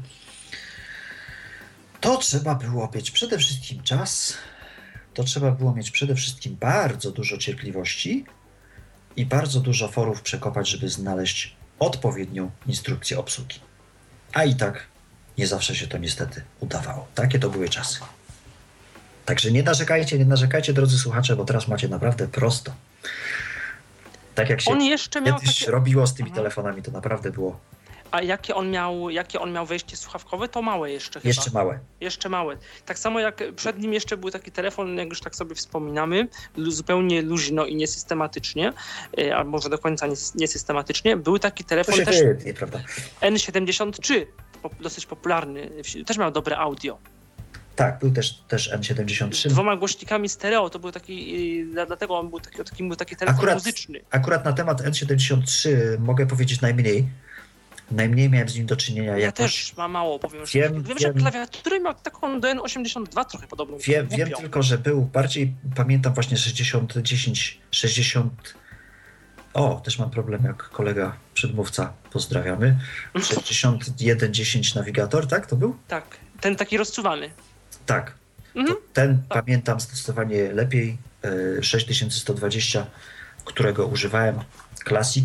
To trzeba było mieć przede wszystkim czas, to trzeba było mieć przede wszystkim bardzo dużo cierpliwości i bardzo dużo forów przekopać, żeby znaleźć odpowiednią instrukcję obsługi. A i tak nie zawsze się to niestety udawało. Takie to były czasy. Także nie narzekajcie, nie narzekajcie, drodzy słuchacze, bo teraz macie naprawdę prosto. Tak jak się on jeszcze miał kiedyś takie... robiło z tymi mhm. telefonami, to naprawdę było. A jakie on miał, jakie on miał wejście słuchawkowe? To małe jeszcze chyba. Jeszcze małe. Jeszcze małe. Tak samo jak przed nim jeszcze był taki telefon, jak już tak sobie wspominamy, zupełnie luźno i niesystematycznie, a może do końca niesystematycznie, był taki telefon to się też wytnie, prawda? N siedemdziesiąt trzy, dosyć popularny, też miał dobre audio. Tak, był też, też N siedemdziesiąt trzy. Z dwoma głośnikami stereo, to był taki, dlatego on był taki, taki, był taki telefon akurat, muzyczny. Akurat na temat N siedemdziesiąt trzy mogę powiedzieć najmniej. Najmniej miałem z nim do czynienia. Ja jakoś. też mam mało, powiem. Wiem, wiem, wiem, że klawiaturę miał taką do N osiemdziesiąt dwa trochę podobną. Wiem, wiem tylko, że był bardziej, pamiętam właśnie sześćdziesiąt dziesięć, sześćdziesiąt. O, też mam problem jak kolega przedmówca, pozdrawiamy. sześćdziesiąt jeden dziesięć nawigator, tak to był? Tak, ten taki rozczuwany. Tak. Mhm. Ten tak. Pamiętam zdecydowanie lepiej. sześć tysięcy sto dwadzieścia, którego używałem, Classic.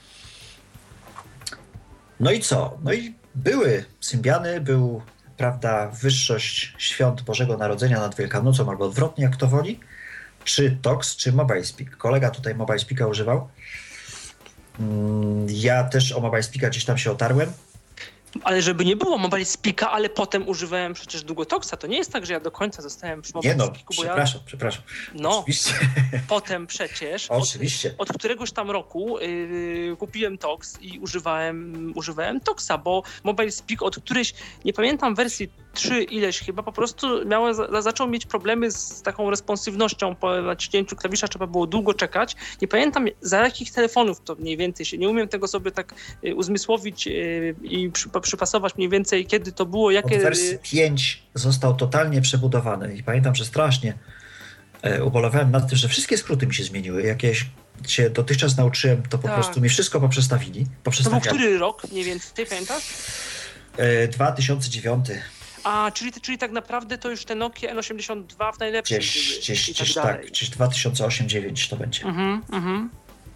No i co? No i były symbiany, był, prawda, wyższość świąt Bożego Narodzenia nad Wielkanocą, albo odwrotnie, jak to woli. Czy Tox, czy Mobile Speak. Kolega tutaj Mobile Speaka używał. Ja też o Mobile Speaka gdzieś tam się otarłem. Ale żeby nie było Mobile Speaka, ale potem używałem przecież Długotoxa. To nie jest tak, że ja do końca zostałem przy Mobile Nie no, Speaku, bo przepraszam, ja... przepraszam. No, Oczywiście. potem przecież Oczywiście. Od, od któregoś tam roku yy, kupiłem Tox i używałem, używałem Toxa, bo Mobile Speak od którejś, nie pamiętam wersji trzy ileś chyba, po prostu miałem, za, zaczął mieć problemy z taką responsywnością po naciśnięciu klawisza, trzeba było długo czekać. Nie pamiętam za jakich telefonów to mniej więcej się, nie umiem tego sobie tak y, uzmysłowić y, i przy, przypasować mniej więcej, kiedy to było, jakie... Od wersji pięć został totalnie przebudowany i pamiętam, że strasznie e, ubolewałem nad tym, że wszystkie skróty mi się zmieniły. Jakieś się dotychczas nauczyłem, to po Tak. prostu mi wszystko poprzestawili. To był poprzestawiali. który rok mniej więcej, ty pamiętasz? E, dwa tysiące dziewiąty. A, czyli, czyli tak naprawdę to już te Nokia N osiemdziesiąt dwa w najlepszym Gdzieś, były gdzieś, i tak gdzieś dalej. tak, gdzieś dwa tysiące osiem dziewięć to będzie. Mhm, mhm.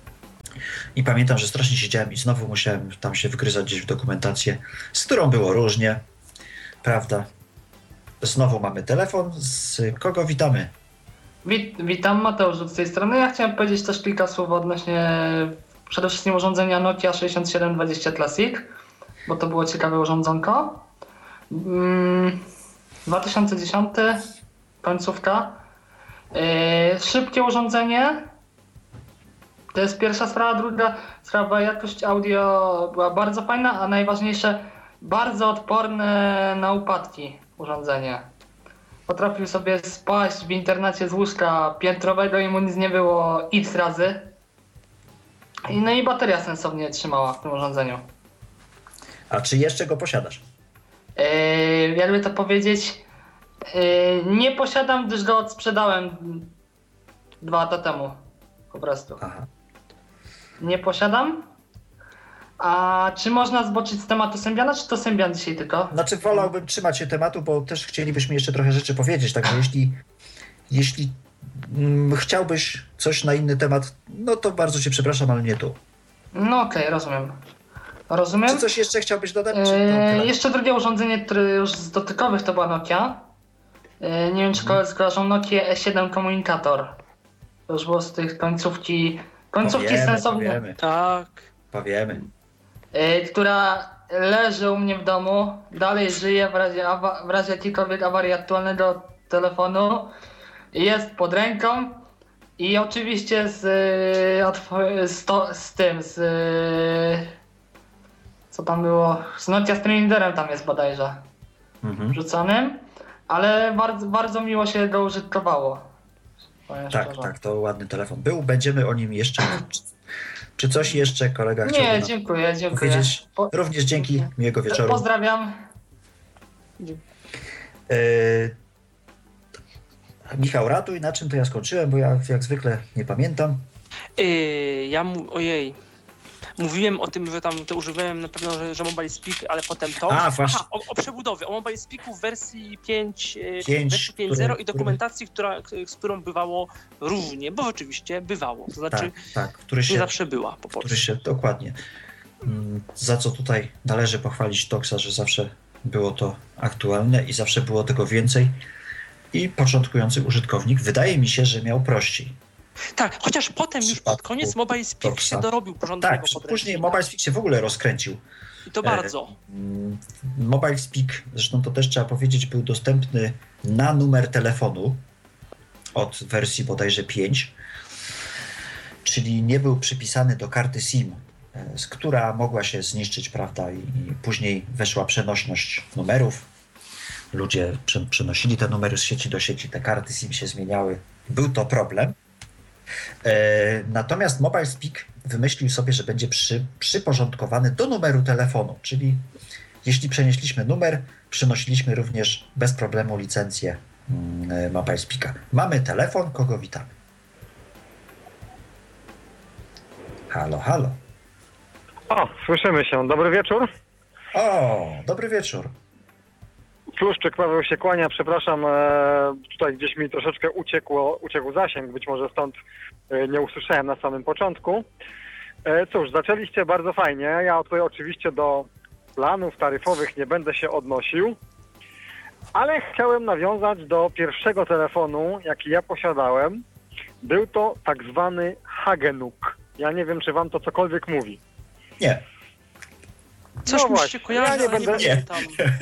I pamiętam, że strasznie siedziałem i znowu musiałem tam się wgryzać gdzieś w dokumentację, z którą było różnie, prawda? Znowu mamy telefon, z kogo witamy? Wit, witam, Mateusz z tej strony. Ja chciałem powiedzieć też kilka słów odnośnie przede wszystkim urządzenia Nokia sześćdziesiąt siedem dwadzieścia Classic, bo to było ciekawe urządzonko. Mm, dwa tysiące dziesiąty, końcówka. Yy, szybkie urządzenie. To jest pierwsza sprawa. Druga sprawa, jakość audio była bardzo fajna, a najważniejsze, bardzo odporne na upadki urządzenie. Potrafił sobie spaść w internecie z łóżka piętrowego i mu nic nie było x razy. I, no i bateria sensownie trzymała w tym urządzeniu. A czy jeszcze go posiadasz? Yy, jakby to powiedzieć, yy, nie posiadam, gdyż go odsprzedałem dwa lata temu. Po prostu. Aha. Nie posiadam. A czy można zboczyć z tematu Symbiana, czy to Symbian dzisiaj tylko? Znaczy wolałbym trzymać się tematu, bo też chcielibyśmy jeszcze trochę rzeczy powiedzieć, także jeśli, jeśli mm, chciałbyś coś na inny temat, no to bardzo cię przepraszam, ale nie tu. No okej, okay, rozumiem. Rozumiem. Czy coś jeszcze chciałbyś dodać? Czy to Eee, tyle? jeszcze drugie urządzenie, które już z dotykowych to była Nokia. Eee, nie wiem, czy koledzy skojarzą Nokia E siedem komunikator. To już było z tych końcówki, końcówki Powiemy, sensownie. Powiemy, Tak. powiemy. Eee, która leży u mnie w domu, dalej żyje w razie, awa- w razie jakiejkolwiek awarii aktualnego telefonu. Jest pod ręką i oczywiście z, y, z, to, z tym, z y, co tam było, z Nokia Streaminderem tam jest bodajże Mhm. wrzuconym, ale bardzo, bardzo miło się go użytkowało. Powiem Tak, szczerze. tak, to ładny telefon był. Będziemy o nim jeszcze. Czy, czy coś jeszcze kolega chciałby Nie, nam dziękuję, dziękuję. powiedzieć? Po, Również dzięki, miłego wieczoru. pozdrawiam. E, Michał, ratuj, na czym to ja skończyłem, bo ja jak zwykle nie pamiętam. Yy, ja mu, ojej. Mówiłem o tym, że tam to używałem na pewno, że, że Mobile Speak, ale potem to. A, właśnie. Aha, o, o przebudowie, o Mobile Speaku w wersji pięć, Pięć, wersji pięć zero który- i dokumentacji, która, z którą bywało różnie, bo oczywiście bywało. To znaczy, Tak, tak, który nie się, zawsze była po który polsku. się dokładnie. mm, Za co tutaj należy pochwalić Toxa, że zawsze było to aktualne i zawsze było tego więcej. I początkujący użytkownik wydaje mi się, że miał prościej. Tak, chociaż potem już pod przypadku koniec Mobile Speak Toxa. się dorobił porządnego Tak, podręcznika. później Mobile Speak się w ogóle rozkręcił. I to bardzo. Mm, Mobile Speak, zresztą to też trzeba powiedzieć, był dostępny na numer telefonu od wersji bodajże pięć, czyli nie był przypisany do karty SIM, e, z która mogła się zniszczyć, prawda, i, i później weszła przenośność numerów. Ludzie prze, przenosili te numery z sieci do sieci, te karty SIM się zmieniały. Był to problem. E, natomiast Mobile Speak wymyślił sobie, że będzie przy, przyporządkowany do numeru telefonu, czyli jeśli przenieśliśmy numer, przynosiliśmy również bez problemu licencję mm, Mobile Speaka. Mamy telefon, kogo witamy? Halo, halo. O, słyszymy się. Dobry wieczór. O, dobry wieczór. Pluszczyk Paweł się kłania, przepraszam, e, tutaj gdzieś mi troszeczkę uciekło, uciekł zasięg, być może stąd e, nie usłyszałem na samym początku. E, cóż, zaczęliście bardzo fajnie, ja tutaj oczywiście do planów taryfowych nie będę się odnosił, ale chciałem nawiązać do pierwszego telefonu, jaki ja posiadałem. Był to tak zwany Hagenuk. Ja nie wiem, czy wam to cokolwiek mówi. Nie. Coś no mi właśnie, się kojarzy, ja nie ale będę, nie pamiętam.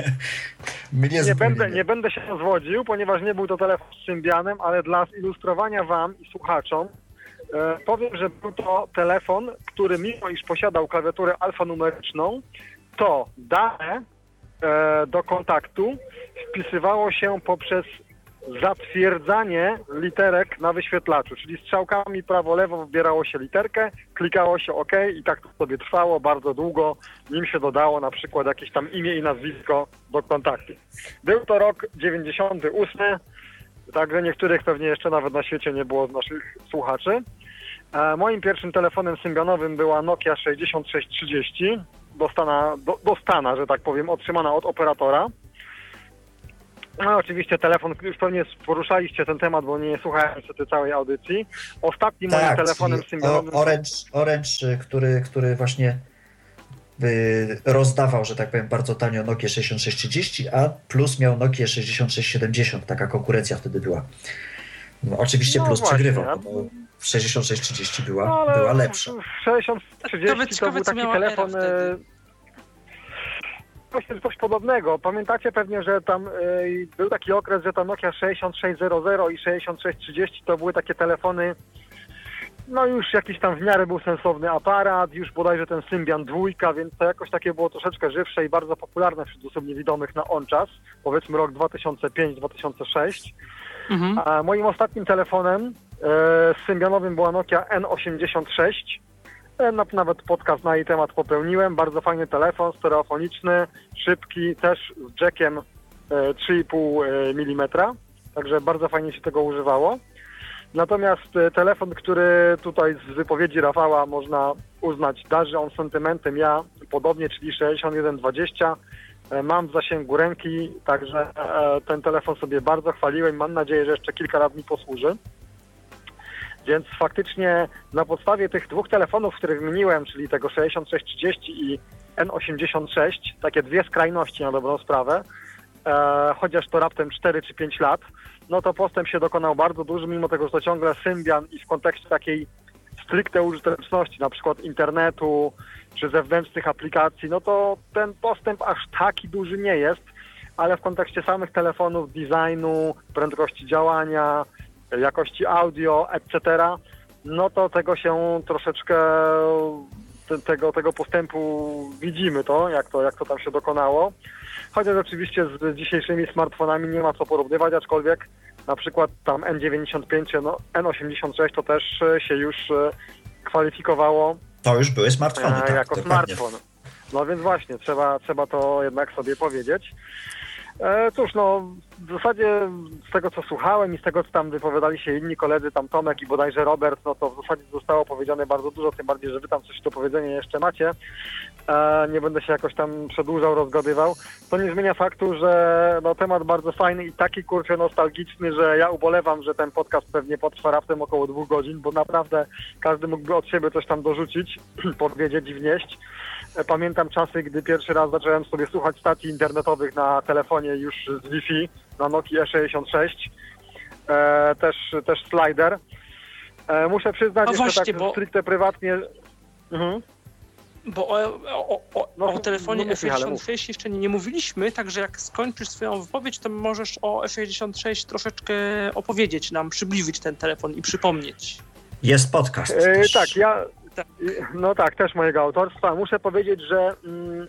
Mnie nie, będę, nie. nie będę się rozwodził, ponieważ nie był to telefon z Symbianem, ale dla zilustrowania wam i słuchaczom e, powiem, że był to telefon, który mimo iż posiadał klawiaturę alfanumeryczną, to dane e, do kontaktu wpisywało się poprzez zatwierdzanie literek na wyświetlaczu, czyli strzałkami prawo-lewo wybierało się literkę, klikało się OK i tak to sobie trwało bardzo długo, nim się dodało na przykład jakieś tam imię i nazwisko do kontaktu. Był to rok dziewięćdziesiąty ósmy, także niektórych pewnie jeszcze nawet na świecie nie było z naszych słuchaczy. E, moim pierwszym telefonem symbianowym była Nokia sześćdziesiąt sześć trzydzieści, dostana, do, dostana, że tak powiem, otrzymana od operatora. No oczywiście telefon, już pewnie poruszaliście ten temat, bo nie słuchałem niestety całej audycji. Ostatnim Tak, moim telefonem symbianowym... Orange, Orange który, który właśnie y, rozdawał, że tak powiem, bardzo tanio Nokia sześćdziesiąt sześć trzydzieści, a Plus miał Nokia sześćdziesiąt sześć siedemdziesiąt, taka konkurencja wtedy była. No, oczywiście No Plus właśnie, przegrywał, a- bo sześćdziesiąt sześć trzydzieści była, No, ale była lepsza. sześćdziesiąt trzydzieści Nawet to ciekawe, był co taki miała telefon... Era wtedy. e, Właśnie coś podobnego. Pamiętacie pewnie, że tam y, był taki okres, że ta Nokia sześćdziesiąt sześć zero i sześćdziesiąt sześć trzydzieści to były takie telefony, no już jakiś tam w miarę był sensowny aparat, już bodajże ten Symbian dwójka, więc to jakoś takie było troszeczkę żywsze i bardzo popularne wśród osób niewidomych na on czas, powiedzmy rok dwa tysiące piąty do dwa tysiące szóstego. Mhm. A moim ostatnim telefonem y, symbianowym była Nokia N osiemdziesiąt sześć. Nawet podcast na jej temat popełniłem. Bardzo fajny telefon, stereofoniczny, szybki, też z jackiem trzy i pół milimetra. Także bardzo fajnie się tego używało. Natomiast telefon, który tutaj z wypowiedzi Rafała można uznać, darzy on sentymentem, ja podobnie, czyli sześćdziesiąt jeden dwadzieścia. Mam w zasięgu ręki, także ten telefon sobie bardzo chwaliłem. Mam nadzieję, że jeszcze kilka lat mi posłuży. Więc faktycznie na podstawie tych dwóch telefonów, których wymieniłem, czyli tego sześćdziesiąt sześć trzydzieści i N osiemdziesiąt sześć, takie dwie skrajności na dobrą sprawę, e, chociaż to raptem cztery czy pięć lat, no to postęp się dokonał bardzo duży, mimo tego, że to ciągle Symbian i w kontekście takiej stricte użyteczności, na przykład internetu czy zewnętrznych aplikacji, no to ten postęp aż taki duży nie jest, ale w kontekście samych telefonów, designu, prędkości działania, jakości audio, et cetera, no to tego się troszeczkę, te, tego, tego postępu widzimy to jak, to, jak to tam się dokonało. Chociaż oczywiście z dzisiejszymi smartfonami nie ma co porównywać, aczkolwiek na przykład tam N dziewięćdziesiąt pięć, no N osiemdziesiąt sześć to też się już kwalifikowało. To już były smartfony, e, tak, jako dokładnie. smartfon. No więc właśnie, trzeba, trzeba to jednak sobie powiedzieć. E, cóż, no w zasadzie z tego, co słuchałem i z tego, co tam wypowiadali się inni koledzy, tam Tomek i bodajże Robert, no to w zasadzie zostało powiedziane bardzo dużo, tym bardziej, że wy tam coś do powiedzenia jeszcze macie. E, nie będę się jakoś tam przedłużał, rozgadywał. To nie zmienia faktu, że no, temat bardzo fajny i taki, kurczę, nostalgiczny, że ja ubolewam, że ten podcast pewnie potrwa raptem około dwóch godzin, bo naprawdę każdy mógłby od siebie coś tam dorzucić, powiedzieć i wnieść. Pamiętam czasy, gdy pierwszy raz zacząłem sobie słuchać stacji internetowych na telefonie już z Wi-Fi, na Nokia sześćdziesiąt sześć, e, też, też slider. E, muszę przyznać, No że właśnie, tak bo- stricte prywatnie... Mhm. Bo o, o, o, No, o telefonie mów, F Michale, sześćdziesiąt sześć jeszcze nie, nie mówiliśmy, także jak skończysz swoją wypowiedź, to możesz o F sześćdziesiąt sześć troszeczkę opowiedzieć nam, przybliżyć ten telefon i przypomnieć. Jest podcast E, też. tak, ja... Tak. No tak, też mojego autorstwa. Muszę powiedzieć, że mm,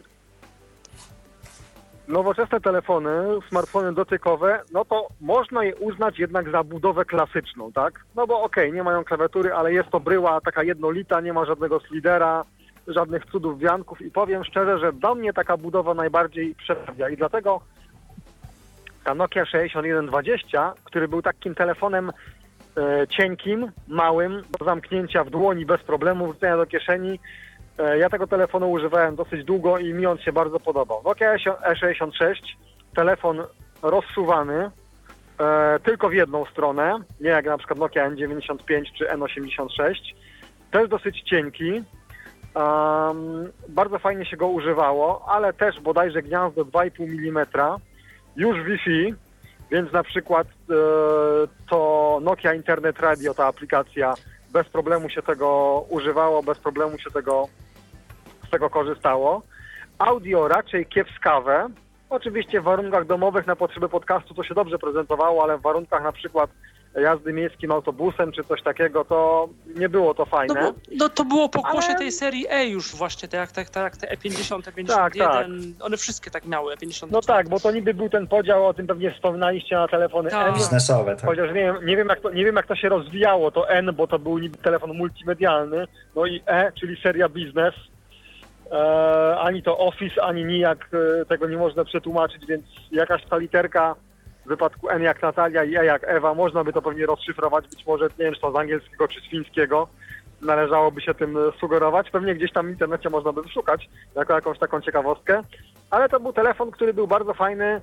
nowoczesne telefony, smartfony dotykowe, no to można je uznać jednak za budowę klasyczną, tak? No bo okej, okay, nie mają klawiatury, ale jest to bryła taka jednolita, nie ma żadnego slidera, żadnych cudów wianków i powiem szczerze, że do mnie taka budowa najbardziej przemawia i dlatego ta Nokia sześćdziesiąt jeden dwadzieścia, który był takim telefonem e, cienkim, małym, do zamknięcia w dłoni bez problemu, wrzucenia do kieszeni. E, ja tego telefonu używałem dosyć długo i mi on się bardzo podobał. Nokia E sześćdziesiąt sześć, telefon rozsuwany, e, tylko w jedną stronę, nie jak na przykład Nokia N dziewięćdziesiąt pięć czy N osiemdziesiąt sześć, też dosyć cienki. Um, bardzo fajnie się go używało, ale też bodajże gniazdo dwa i pół milimetra, już Wi-Fi, więc na przykład e, to Nokia Internet Radio, ta aplikacja, bez problemu się tego używało, bez problemu się tego, z tego korzystało. audio raczej kiepskawe. Oczywiście w warunkach domowych na potrzeby podcastu to się dobrze prezentowało, ale w warunkach na przykład jazdy miejskim autobusem czy coś takiego, to nie było to fajne. No, bo, no to było pokłosie ale... tej serii E już właśnie, tak jak, tak, tak jak te E pięćdziesiąt, E pięćdziesiąt jeden, tak, tak. One wszystkie tak miały, E pięćdziesiąt cztery. No tak, bo to niby był ten podział, o tym pewnie wspominaliście, na telefony tak. N. Biznesowe, tak. Chociaż nie wiem, nie, wiem, jak to, nie wiem jak to się rozwijało, to N, bo to był niby telefon multimedialny, no i E, czyli seria biznes. E, ani to Office, ani nijak e, tego nie można przetłumaczyć, więc jakaś ta literka w wypadku N jak Natalia i E jak Ewa, można by to pewnie rozszyfrować, być może, nie wiem, czy to z angielskiego, czy z fińskiego, należałoby się tym sugerować. Pewnie gdzieś tam w internecie można by wyszukać jako jakąś taką ciekawostkę, ale to był telefon, który był bardzo fajny. E,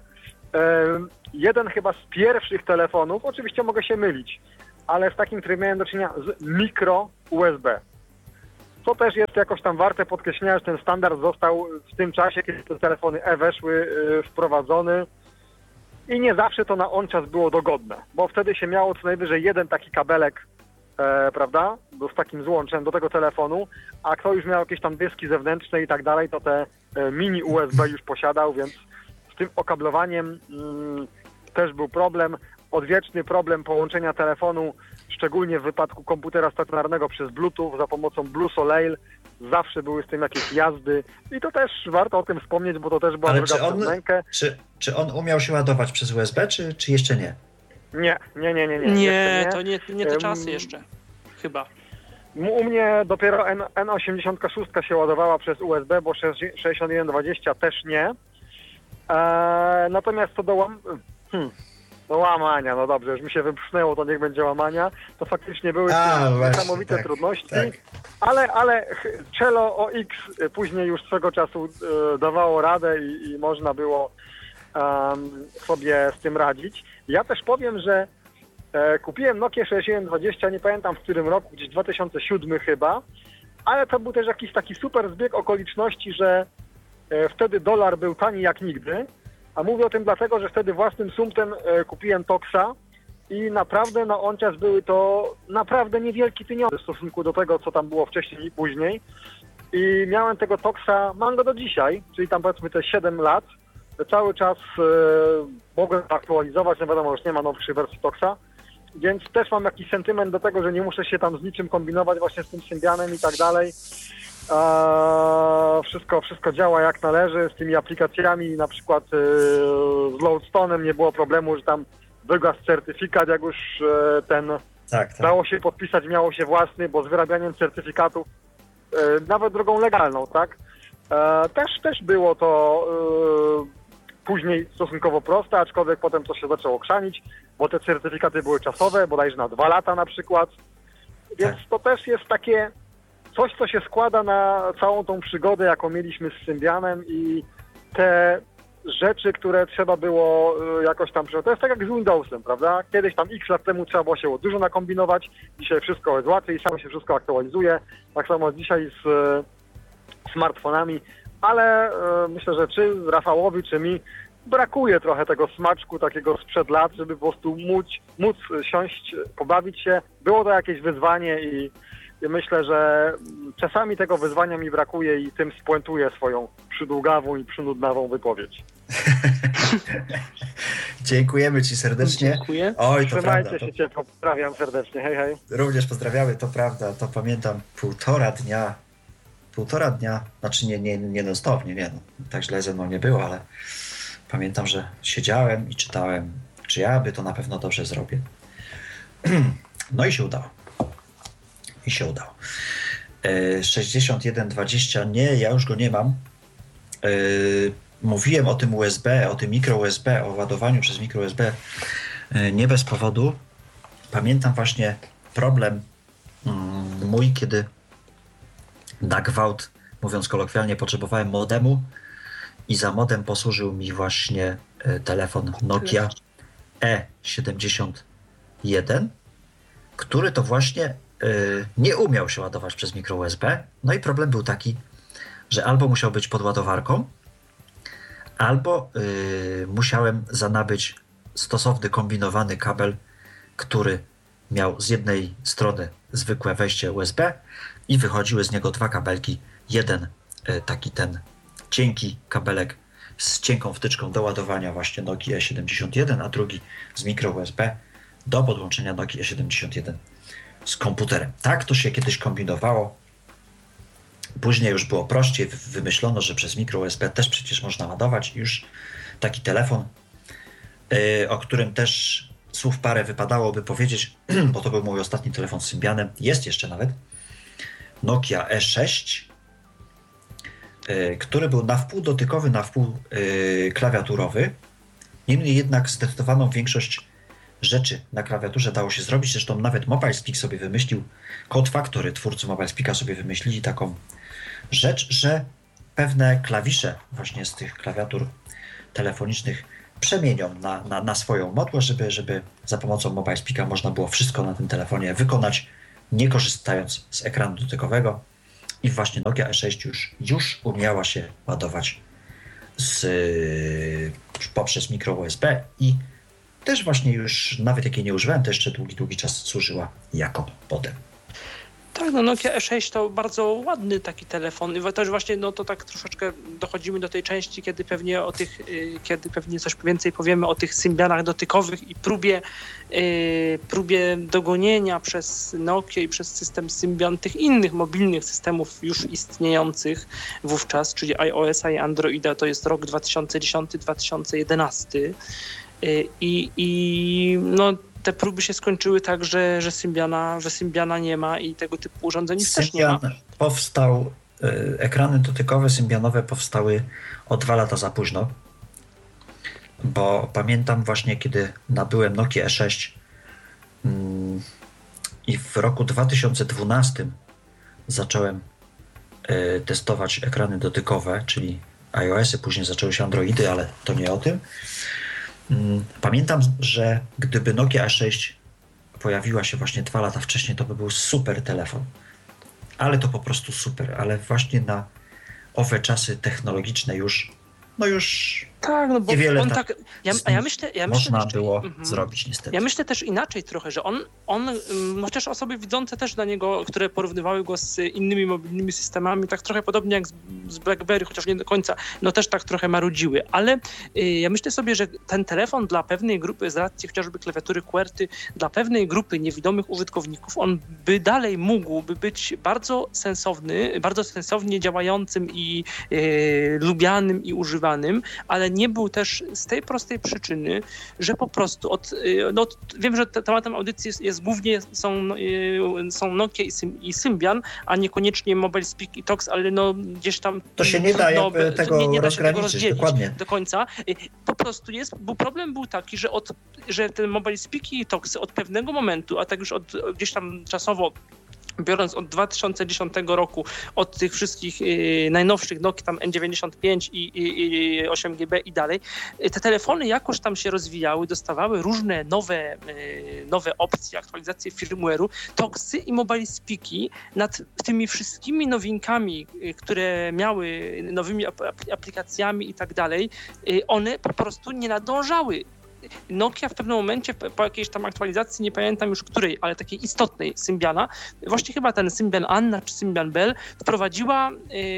jeden chyba z pierwszych telefonów, oczywiście mogę się mylić, ale z takim, który miałem do czynienia z mikro U S B. To też jest jakoś tam warte podkreślenia, że ten standard został w tym czasie, kiedy te telefony E weszły, yy, wprowadzony i nie zawsze to na on czas było dogodne, bo wtedy się miało co najwyżej jeden taki kabelek, e, prawda, z takim złączem do tego telefonu, a kto już miał jakieś tam dyski zewnętrzne i tak dalej, to te e, mini U S B już posiadał, więc z tym okablowaniem mm, też był problem. Odwieczny problem połączenia telefonu, szczególnie w wypadku komputera stacjonarnego przez Bluetooth za pomocą Blue Soleil. Zawsze były z tym jakieś jazdy i to też warto o tym wspomnieć, bo to też była Ale droga czy on, przez mękę. czy, czy on umiał się ładować przez U S B, czy, czy jeszcze nie? Nie, nie, nie, nie. Nie, nie, nie. to nie, nie te czasy jeszcze, chyba. U mnie dopiero N osiemdziesiąt sześć się ładowała przez U S B, bo sześćdziesiąt jeden dwadzieścia też nie. Eee, natomiast co do łam... Hmm. No łamania, no dobrze, już mi się wypchnęło, to niech będzie łamania. To faktycznie były A, niesamowite tak, trudności, tak. ale, ale Cello O X później już swego czasu e, dawało radę i, i można było um, sobie z tym radzić. Ja też powiem, że e, kupiłem Nokia sześćdziesiąt jeden dwadzieścia, nie pamiętam w którym roku, gdzieś dwa tysiące siódmy chyba, ale to był też jakiś taki super zbieg okoliczności, że e, wtedy dolar był tani jak nigdy. A mówię o tym dlatego, że wtedy własnym sumptem e, kupiłem Toxa i naprawdę na on czas były to naprawdę niewielkie pieniądze w stosunku do tego, co tam było wcześniej i później. I miałem tego Toxa, mam go do dzisiaj, czyli tam powiedzmy te siedem lat. Cały czas e, mogę aktualizować, no wiadomo, już nie ma nowszej wersji Toxa. Więc też mam jakiś sentyment do tego, że nie muszę się tam z niczym kombinować właśnie z tym Symbianem i tak dalej. Eee, wszystko, wszystko działa jak należy z tymi aplikacjami, na przykład e, z Loadstone'em nie było problemu, że tam wygasł certyfikat, jak już e, ten tak, tak. dało się podpisać, miało się własny, bo z wyrabianiem certyfikatów e, nawet drogą legalną, tak? E, też, też było to e, później stosunkowo proste, aczkolwiek potem to się zaczęło krzanić, bo te certyfikaty były czasowe, bodajże na dwa lata na przykład, więc tak. to też jest takie coś, co się składa na całą tą przygodę, jaką mieliśmy z Symbianem i te rzeczy, które trzeba było jakoś tam przyjąć. To jest tak jak z Windowsem, prawda? Kiedyś tam x lat temu trzeba było się dużo nakombinować, dzisiaj wszystko jest łatwiej, samo się wszystko aktualizuje. Tak samo dzisiaj z e, smartfonami, ale e, myślę, że czy Rafałowi, czy mi brakuje trochę tego smaczku takiego sprzed lat, żeby po prostu móc, móc siąść, pobawić się. Było to jakieś wyzwanie i I myślę, że czasami tego wyzwania mi brakuje i tym spuentuję swoją przydługawą i przynudnawą wypowiedź. Dziękujemy Ci serdecznie. Dziękuję. Oj, to Trzymajcie prawda. się ciepło, pozdrawiam serdecznie, hej, hej. Również pozdrawiamy, to prawda, to pamiętam półtora dnia, półtora dnia, znaczy nie, nie, nie dosłownie, nie no, tak źle ze mną nie było, ale pamiętam, że siedziałem i czytałem, czy ja by to na pewno dobrze zrobię. No i się udało. I się udało. sześćdziesiąt jeden dwadzieścia, nie, ja już go nie mam. Mówiłem o tym U S B, o tym mikro U S B, o ładowaniu przez mikro U S B nie bez powodu. Pamiętam właśnie problem mój, kiedy na gwałt, mówiąc kolokwialnie, potrzebowałem modemu i za modem posłużył mi właśnie telefon Nokia E siedemdziesiąt jeden, który to właśnie nie umiał się ładować przez mikro U S B. No i problem był taki, że albo musiał być pod ładowarką, albo yy, musiałem zanabyć stosowny kombinowany kabel, który miał z jednej strony zwykłe wejście U S B i wychodziły z niego dwa kabelki. Jeden yy, taki ten cienki kabelek z cienką wtyczką do ładowania właśnie Nokia E siedemdziesiąt jeden, a drugi z mikro U S B do podłączenia Nokia E siedemdziesiąt jeden z komputerem. Tak to się kiedyś kombinowało. Później już było prościej. Wymyślono, że przez mikro U S B też przecież można ładować. Już taki telefon, yy, o którym też słów parę wypadałoby powiedzieć, bo to był mój ostatni telefon z Symbianem. Jest jeszcze nawet. Nokia E sześć, yy, który był na wpół dotykowy, na wpół yy, klawiaturowy. Niemniej jednak zdecydowaną większość rzeczy na klawiaturze dało się zrobić. Zresztą nawet MobileSpeak sobie wymyślił, Code Factory, twórcy MobileSpeaka sobie wymyślili taką rzecz, że pewne klawisze właśnie z tych klawiatur telefonicznych przemienią na, na, na swoją modłę, żeby, żeby za pomocą MobileSpeaka można było wszystko na tym telefonie wykonać, nie korzystając z ekranu dotykowego. I właśnie Nokia E sześć już, już umiała się ładować z, poprzez mikro U S B i też właśnie już, nawet jak jej nie używałem, to jeszcze długi, długi czas służyła jako modem. Tak, no Nokia E sześć to bardzo ładny taki telefon i też właśnie no to tak troszeczkę dochodzimy do tej części, kiedy pewnie o tych, kiedy pewnie coś więcej powiemy o tych Symbianach dotykowych i próbie, próbie dogonienia przez Nokia i przez system Symbian tych innych mobilnych systemów już istniejących wówczas, czyli iOS-a i Androida, to jest rok dwa tysiące dziesiąty dwa tysiące jedenasty i, i no te próby się skończyły tak, że, że, Symbiana, że Symbiana nie ma i tego typu urządzeń też nie ma. Powstał, y, ekrany dotykowe symbianowe powstały o dwa lata za późno, bo pamiętam właśnie, kiedy nabyłem Nokia E sześć y, i w roku dwa tysiące dwunastym zacząłem y, testować ekrany dotykowe, czyli iOS-y, później zaczęły się Androidy, ale to nie o tym. Pamiętam, że gdyby Nokia E sześć pojawiła się właśnie dwa lata wcześniej, to by był super telefon. Ale to po prostu super. Ale właśnie na owe czasy technologiczne już, no już tak, no bo niewiele on tak, tak ja, a ja myślę, ja myślę można jeszcze, było mm, zrobić niestety. Ja myślę też inaczej trochę, że on, on chociaż osoby widzące też na niego, które porównywały go z innymi mobilnymi systemami, tak trochę podobnie jak z, z BlackBerry, chociaż nie do końca, no też tak trochę marudziły, ale y, ja myślę sobie, że ten telefon dla pewnej grupy, z racji chociażby klawiatury QWERTY, dla pewnej grupy niewidomych użytkowników, on by dalej mógłby być bardzo sensowny, bardzo sensownie działającym i y, lubianym i używanym, ale nie był też z tej prostej przyczyny, że po prostu od, no, wiem, że tematem audycji jest, jest głównie są, są Nokia i, Sym, i Symbian, a niekoniecznie MobileSpeak i Tox, ale no gdzieś tam to się nie da no, jakby tego nie, nie da się tego rozgraniczyć dokładnie do końca. Po prostu jest, bo problem był taki, że, od, że ten MobileSpeak i Toxy od pewnego momentu, a tak już od gdzieś tam czasowo biorąc od dwa tysiące dziesiątego roku, od tych wszystkich y, najnowszych Nokia, tam N dziewięćdziesiąt pięć i, i, i osiem G B i dalej, y, te telefony jakoś tam się rozwijały, dostawały różne nowe, y, nowe opcje, aktualizacje firmware'u, Toxy i MobileSpeaki nad tymi wszystkimi nowinkami, y, które miały nowymi ap- aplikacjami i tak dalej, y, one po prostu nie nadążały. Nokia w pewnym momencie, po jakiejś tam aktualizacji, nie pamiętam już której, ale takiej istotnej Symbiana, właśnie chyba ten Symbian Anna czy Symbian Bell, wprowadziła,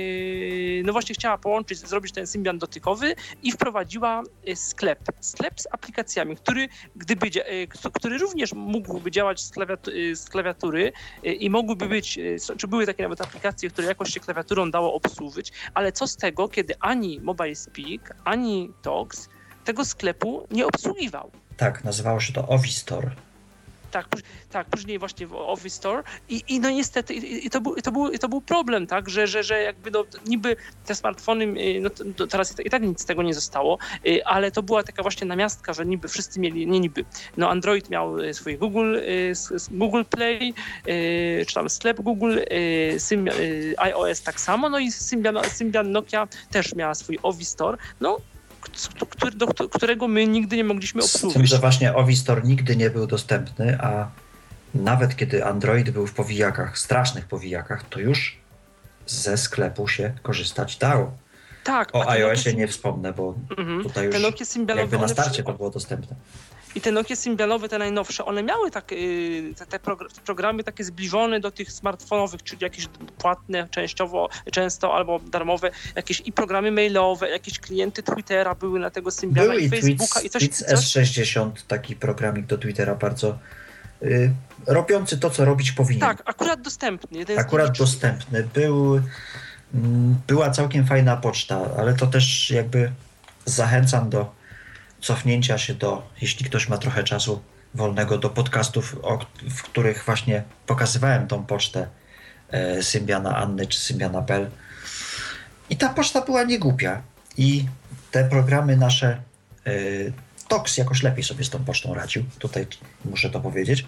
yy, no właśnie chciała połączyć, zrobić ten Symbian dotykowy i wprowadziła sklep. Sklep z aplikacjami, który, gdyby, yy, który również mógłby działać z, klawiatu- z klawiatury yy, i mogłyby być, yy, czy były takie nawet aplikacje, które jakoś się klawiaturą dało obsłużyć, ale co z tego, kiedy ani MobileSpeak, ani Tox tego sklepu nie obsługiwał. Tak, nazywało się to Office Store. Tak, tak, później właśnie w Office Store i, i no niestety i, i, to był, i, to był, i to był problem, tak, że, że, że jakby no niby te smartfony, no to teraz i tak, i tak nic z tego nie zostało, ale to była taka właśnie namiastka, że niby wszyscy mieli, nie niby, no Android miał swój Google, Google Play, czy tam sklep Google, Symbian, iOS tak samo, no i Symbian, Symbian Nokia też miała swój Office Store, no Który, do którego my nigdy nie mogliśmy obsługiwać. Z tym, że właśnie Office Store nigdy nie był dostępny, a nawet kiedy Android był w powijakach, strasznych powijakach, to już ze sklepu się korzystać dało. Tak. O iOSie nie wspomnę, bo mhm. tutaj już jakby na starcie to było dostępne. I te Nokie symbianowe, te najnowsze, one miały tak, te, te programy takie zbliżone do tych smartfonowych, czyli jakieś płatne częściowo, często albo darmowe, jakieś i programy mailowe, jakieś klienty Twittera były na tego symbiana Były i Facebooka tweets, i coś. Tweets coś? S sześćdziesiąt, taki programik do Twittera bardzo y, robiący to, co robić powinien. Tak, akurat dostępny. Jeden akurat dostępny. Był, y, była całkiem fajna poczta, ale to też jakby zachęcam do cofnięcia się do, jeśli ktoś ma trochę czasu wolnego, do podcastów, o, w których właśnie pokazywałem tą pocztę e, Symbiana Anny czy Symbiana Bell. I ta poczta była niegłupia. I te programy nasze, e, Tox jakoś lepiej sobie z tą pocztą radził. Tutaj muszę to powiedzieć.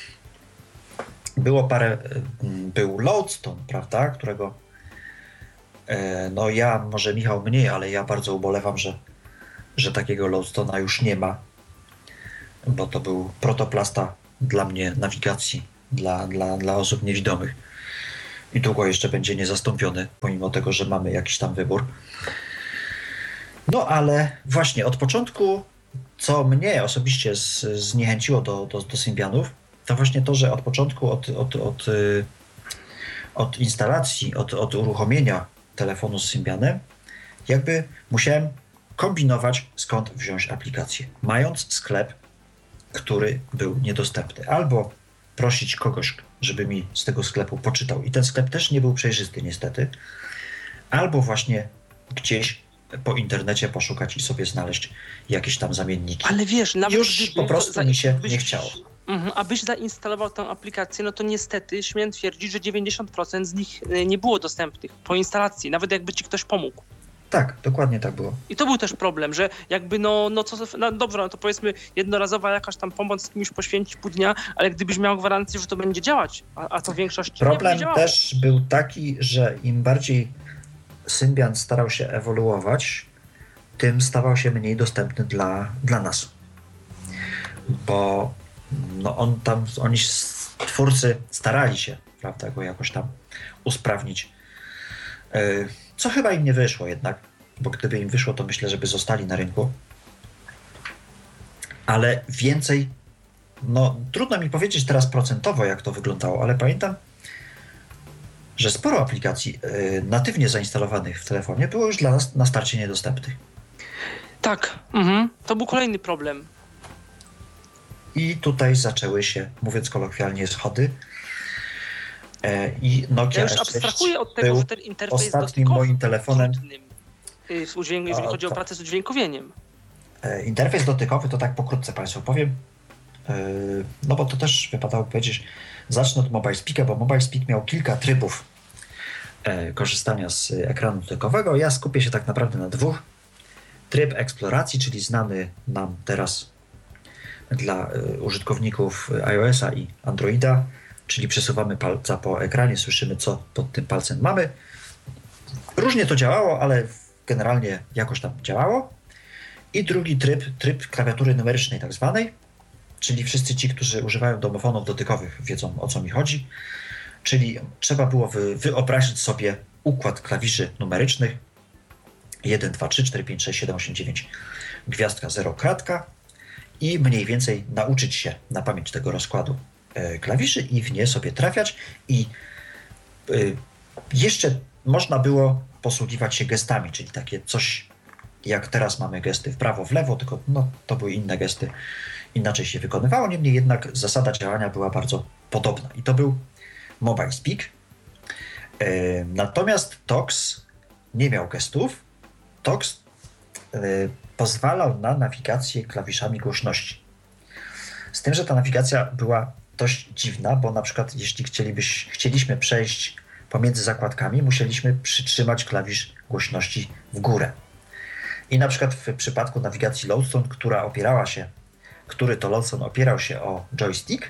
Było parę, był Loadstone, prawda, którego e, no ja, może Michał mniej, ale ja bardzo ubolewam, że że takiego Loadstone'a już nie ma, bo to był protoplasta dla mnie nawigacji, dla, dla, dla osób niewidomych. I długo jeszcze będzie niezastąpiony, pomimo tego, że mamy jakiś tam wybór. No ale właśnie od początku, co mnie osobiście z, zniechęciło do, do, do Symbianów, to właśnie to, że od początku, od, od, od, od instalacji, od, od uruchomienia telefonu z Symbianem, jakby musiałem kombinować, skąd wziąć aplikację, mając sklep, który był niedostępny. Albo prosić kogoś, żeby mi z tego sklepu poczytał. I ten sklep też nie był przejrzysty niestety. Albo właśnie gdzieś po internecie poszukać i sobie znaleźć jakieś tam zamienniki. Ale wiesz, nawet już gdyby, po prostu za, mi się byś, nie chciało. Uh, abyś zainstalował tę aplikację, no to niestety śmiem twierdzić, że dziewięćdziesiąt procent z nich nie było dostępnych po instalacji, nawet jakby ci ktoś pomógł. Tak, dokładnie tak było. I to był też problem, że jakby no, no co, no dobra, no to powiedzmy jednorazowa jakaś tam pomoc kimś poświęcić pół dnia, ale gdybyś miał gwarancję, że to będzie działać, a, a to w większości problem nie działało. też był taki, że im bardziej Symbian starał się ewoluować, tym stawał się mniej dostępny dla, dla nas. Bo no on tam, oni twórcy starali się, prawda, go jakoś tam usprawnić. Yy, Co chyba im nie wyszło jednak, bo gdyby im wyszło, to myślę, że by zostali na rynku. Ale więcej, no trudno mi powiedzieć teraz procentowo, jak to wyglądało, ale pamiętam, że sporo aplikacji y, natywnie zainstalowanych w telefonie było już dla nas na starcie niedostępnych. Tak, mhm. To był kolejny problem. I tutaj zaczęły się, mówiąc kolokwialnie, schody. I Nokia ja już abstrahuję od tego, że ten interfejs ostatnim moim telefonem, trudnym, udźwięk, jeżeli chodzi o pracę z udźwiękowieniem. Interfejs dotykowy to tak pokrótce Państwu powiem, no bo to też wypadało powiedzieć, zacznę od MobileSpeaka, bo MobileSpeak miał kilka trybów korzystania z ekranu dotykowego. Ja skupię się tak naprawdę na dwóch. Tryb eksploracji, czyli znany nam teraz dla użytkowników iOS-a i Androida, czyli przesuwamy palca po ekranie, słyszymy, co pod tym palcem mamy. Różnie to działało, ale generalnie jakoś tam działało. I drugi tryb, tryb klawiatury numerycznej tak zwanej, czyli wszyscy ci, którzy używają domofonów dotykowych, wiedzą, o co mi chodzi. Czyli trzeba było wy, wyobrazić sobie układ klawiszy numerycznych jeden, dwa, trzy, cztery, pięć, sześć, siedem, osiem, dziewięć, gwiazdka, zero, kratka i mniej więcej nauczyć się na pamięć tego rozkładu klawiszy i w nie sobie trafiać i y, jeszcze można było posługiwać się gestami, czyli takie coś jak teraz mamy gesty w prawo, w lewo, tylko no, to były inne gesty, inaczej się wykonywało, niemniej jednak zasada działania była bardzo podobna i to był MobileSpeak. Y, natomiast Tox nie miał gestów. Tox y, pozwalał na nawigację klawiszami głośności. Z tym, że ta nawigacja była dość dziwna, bo na przykład jeśli chcielibyś, chcieliśmy przejść pomiędzy zakładkami, musieliśmy przytrzymać klawisz głośności w górę. I na przykład w przypadku nawigacji Loadstone, która opierała się, który to Loadstone opierał się o joystick,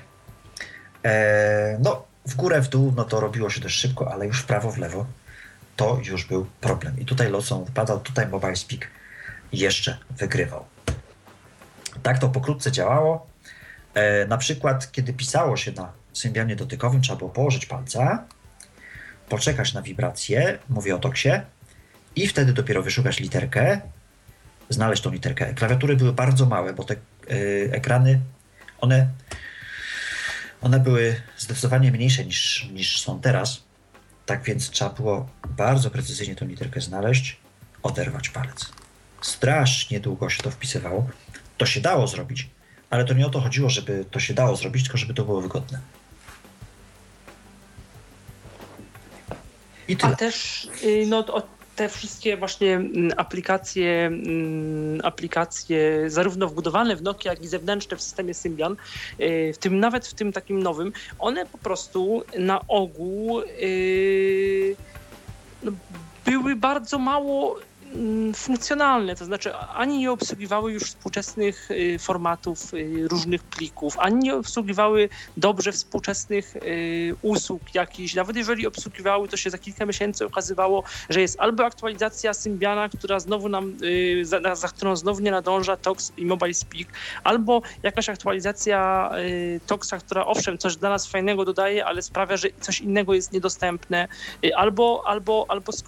e, no w górę, w dół, no to robiło się dość szybko, ale już w prawo, w lewo to już był problem. I tutaj Loadstone wypadał, tutaj MobileSpeak jeszcze wygrywał. Tak to pokrótce działało. E, na przykład, kiedy pisało się na Symbianie dotykowym, trzeba było położyć palca, poczekać na wibrację, mówię o Toxie, i wtedy dopiero wyszukać literkę, znaleźć tą literkę. Klawiatury były bardzo małe, bo te y, ekrany, one, one były zdecydowanie mniejsze niż, niż są teraz. Tak więc trzeba było bardzo precyzyjnie tą literkę znaleźć, oderwać palec. Strasznie długo się to wpisywało. To się dało zrobić, ale to nie o to chodziło, żeby to się dało zrobić, tylko żeby to było wygodne. I tyle. A też no, te wszystkie właśnie aplikacje, aplikacje zarówno wbudowane w Nokia, jak i zewnętrzne w systemie Symbian, w tym nawet w tym takim nowym, one po prostu na ogół yy, no, były bardzo mało funkcjonalne, to znaczy ani nie obsługiwały już współczesnych y, formatów y, różnych plików, ani nie obsługiwały dobrze współczesnych y, usług jakichś. Nawet jeżeli obsługiwały, to się za kilka miesięcy okazywało, że jest albo aktualizacja Symbiana, która znowu nam, y, za, za którą znowu nie nadąża Tox i Mobile Speak, albo jakaś aktualizacja y, Toxa, która owszem coś dla nas fajnego dodaje, ale sprawia, że coś innego jest niedostępne, y, albo, albo, albo z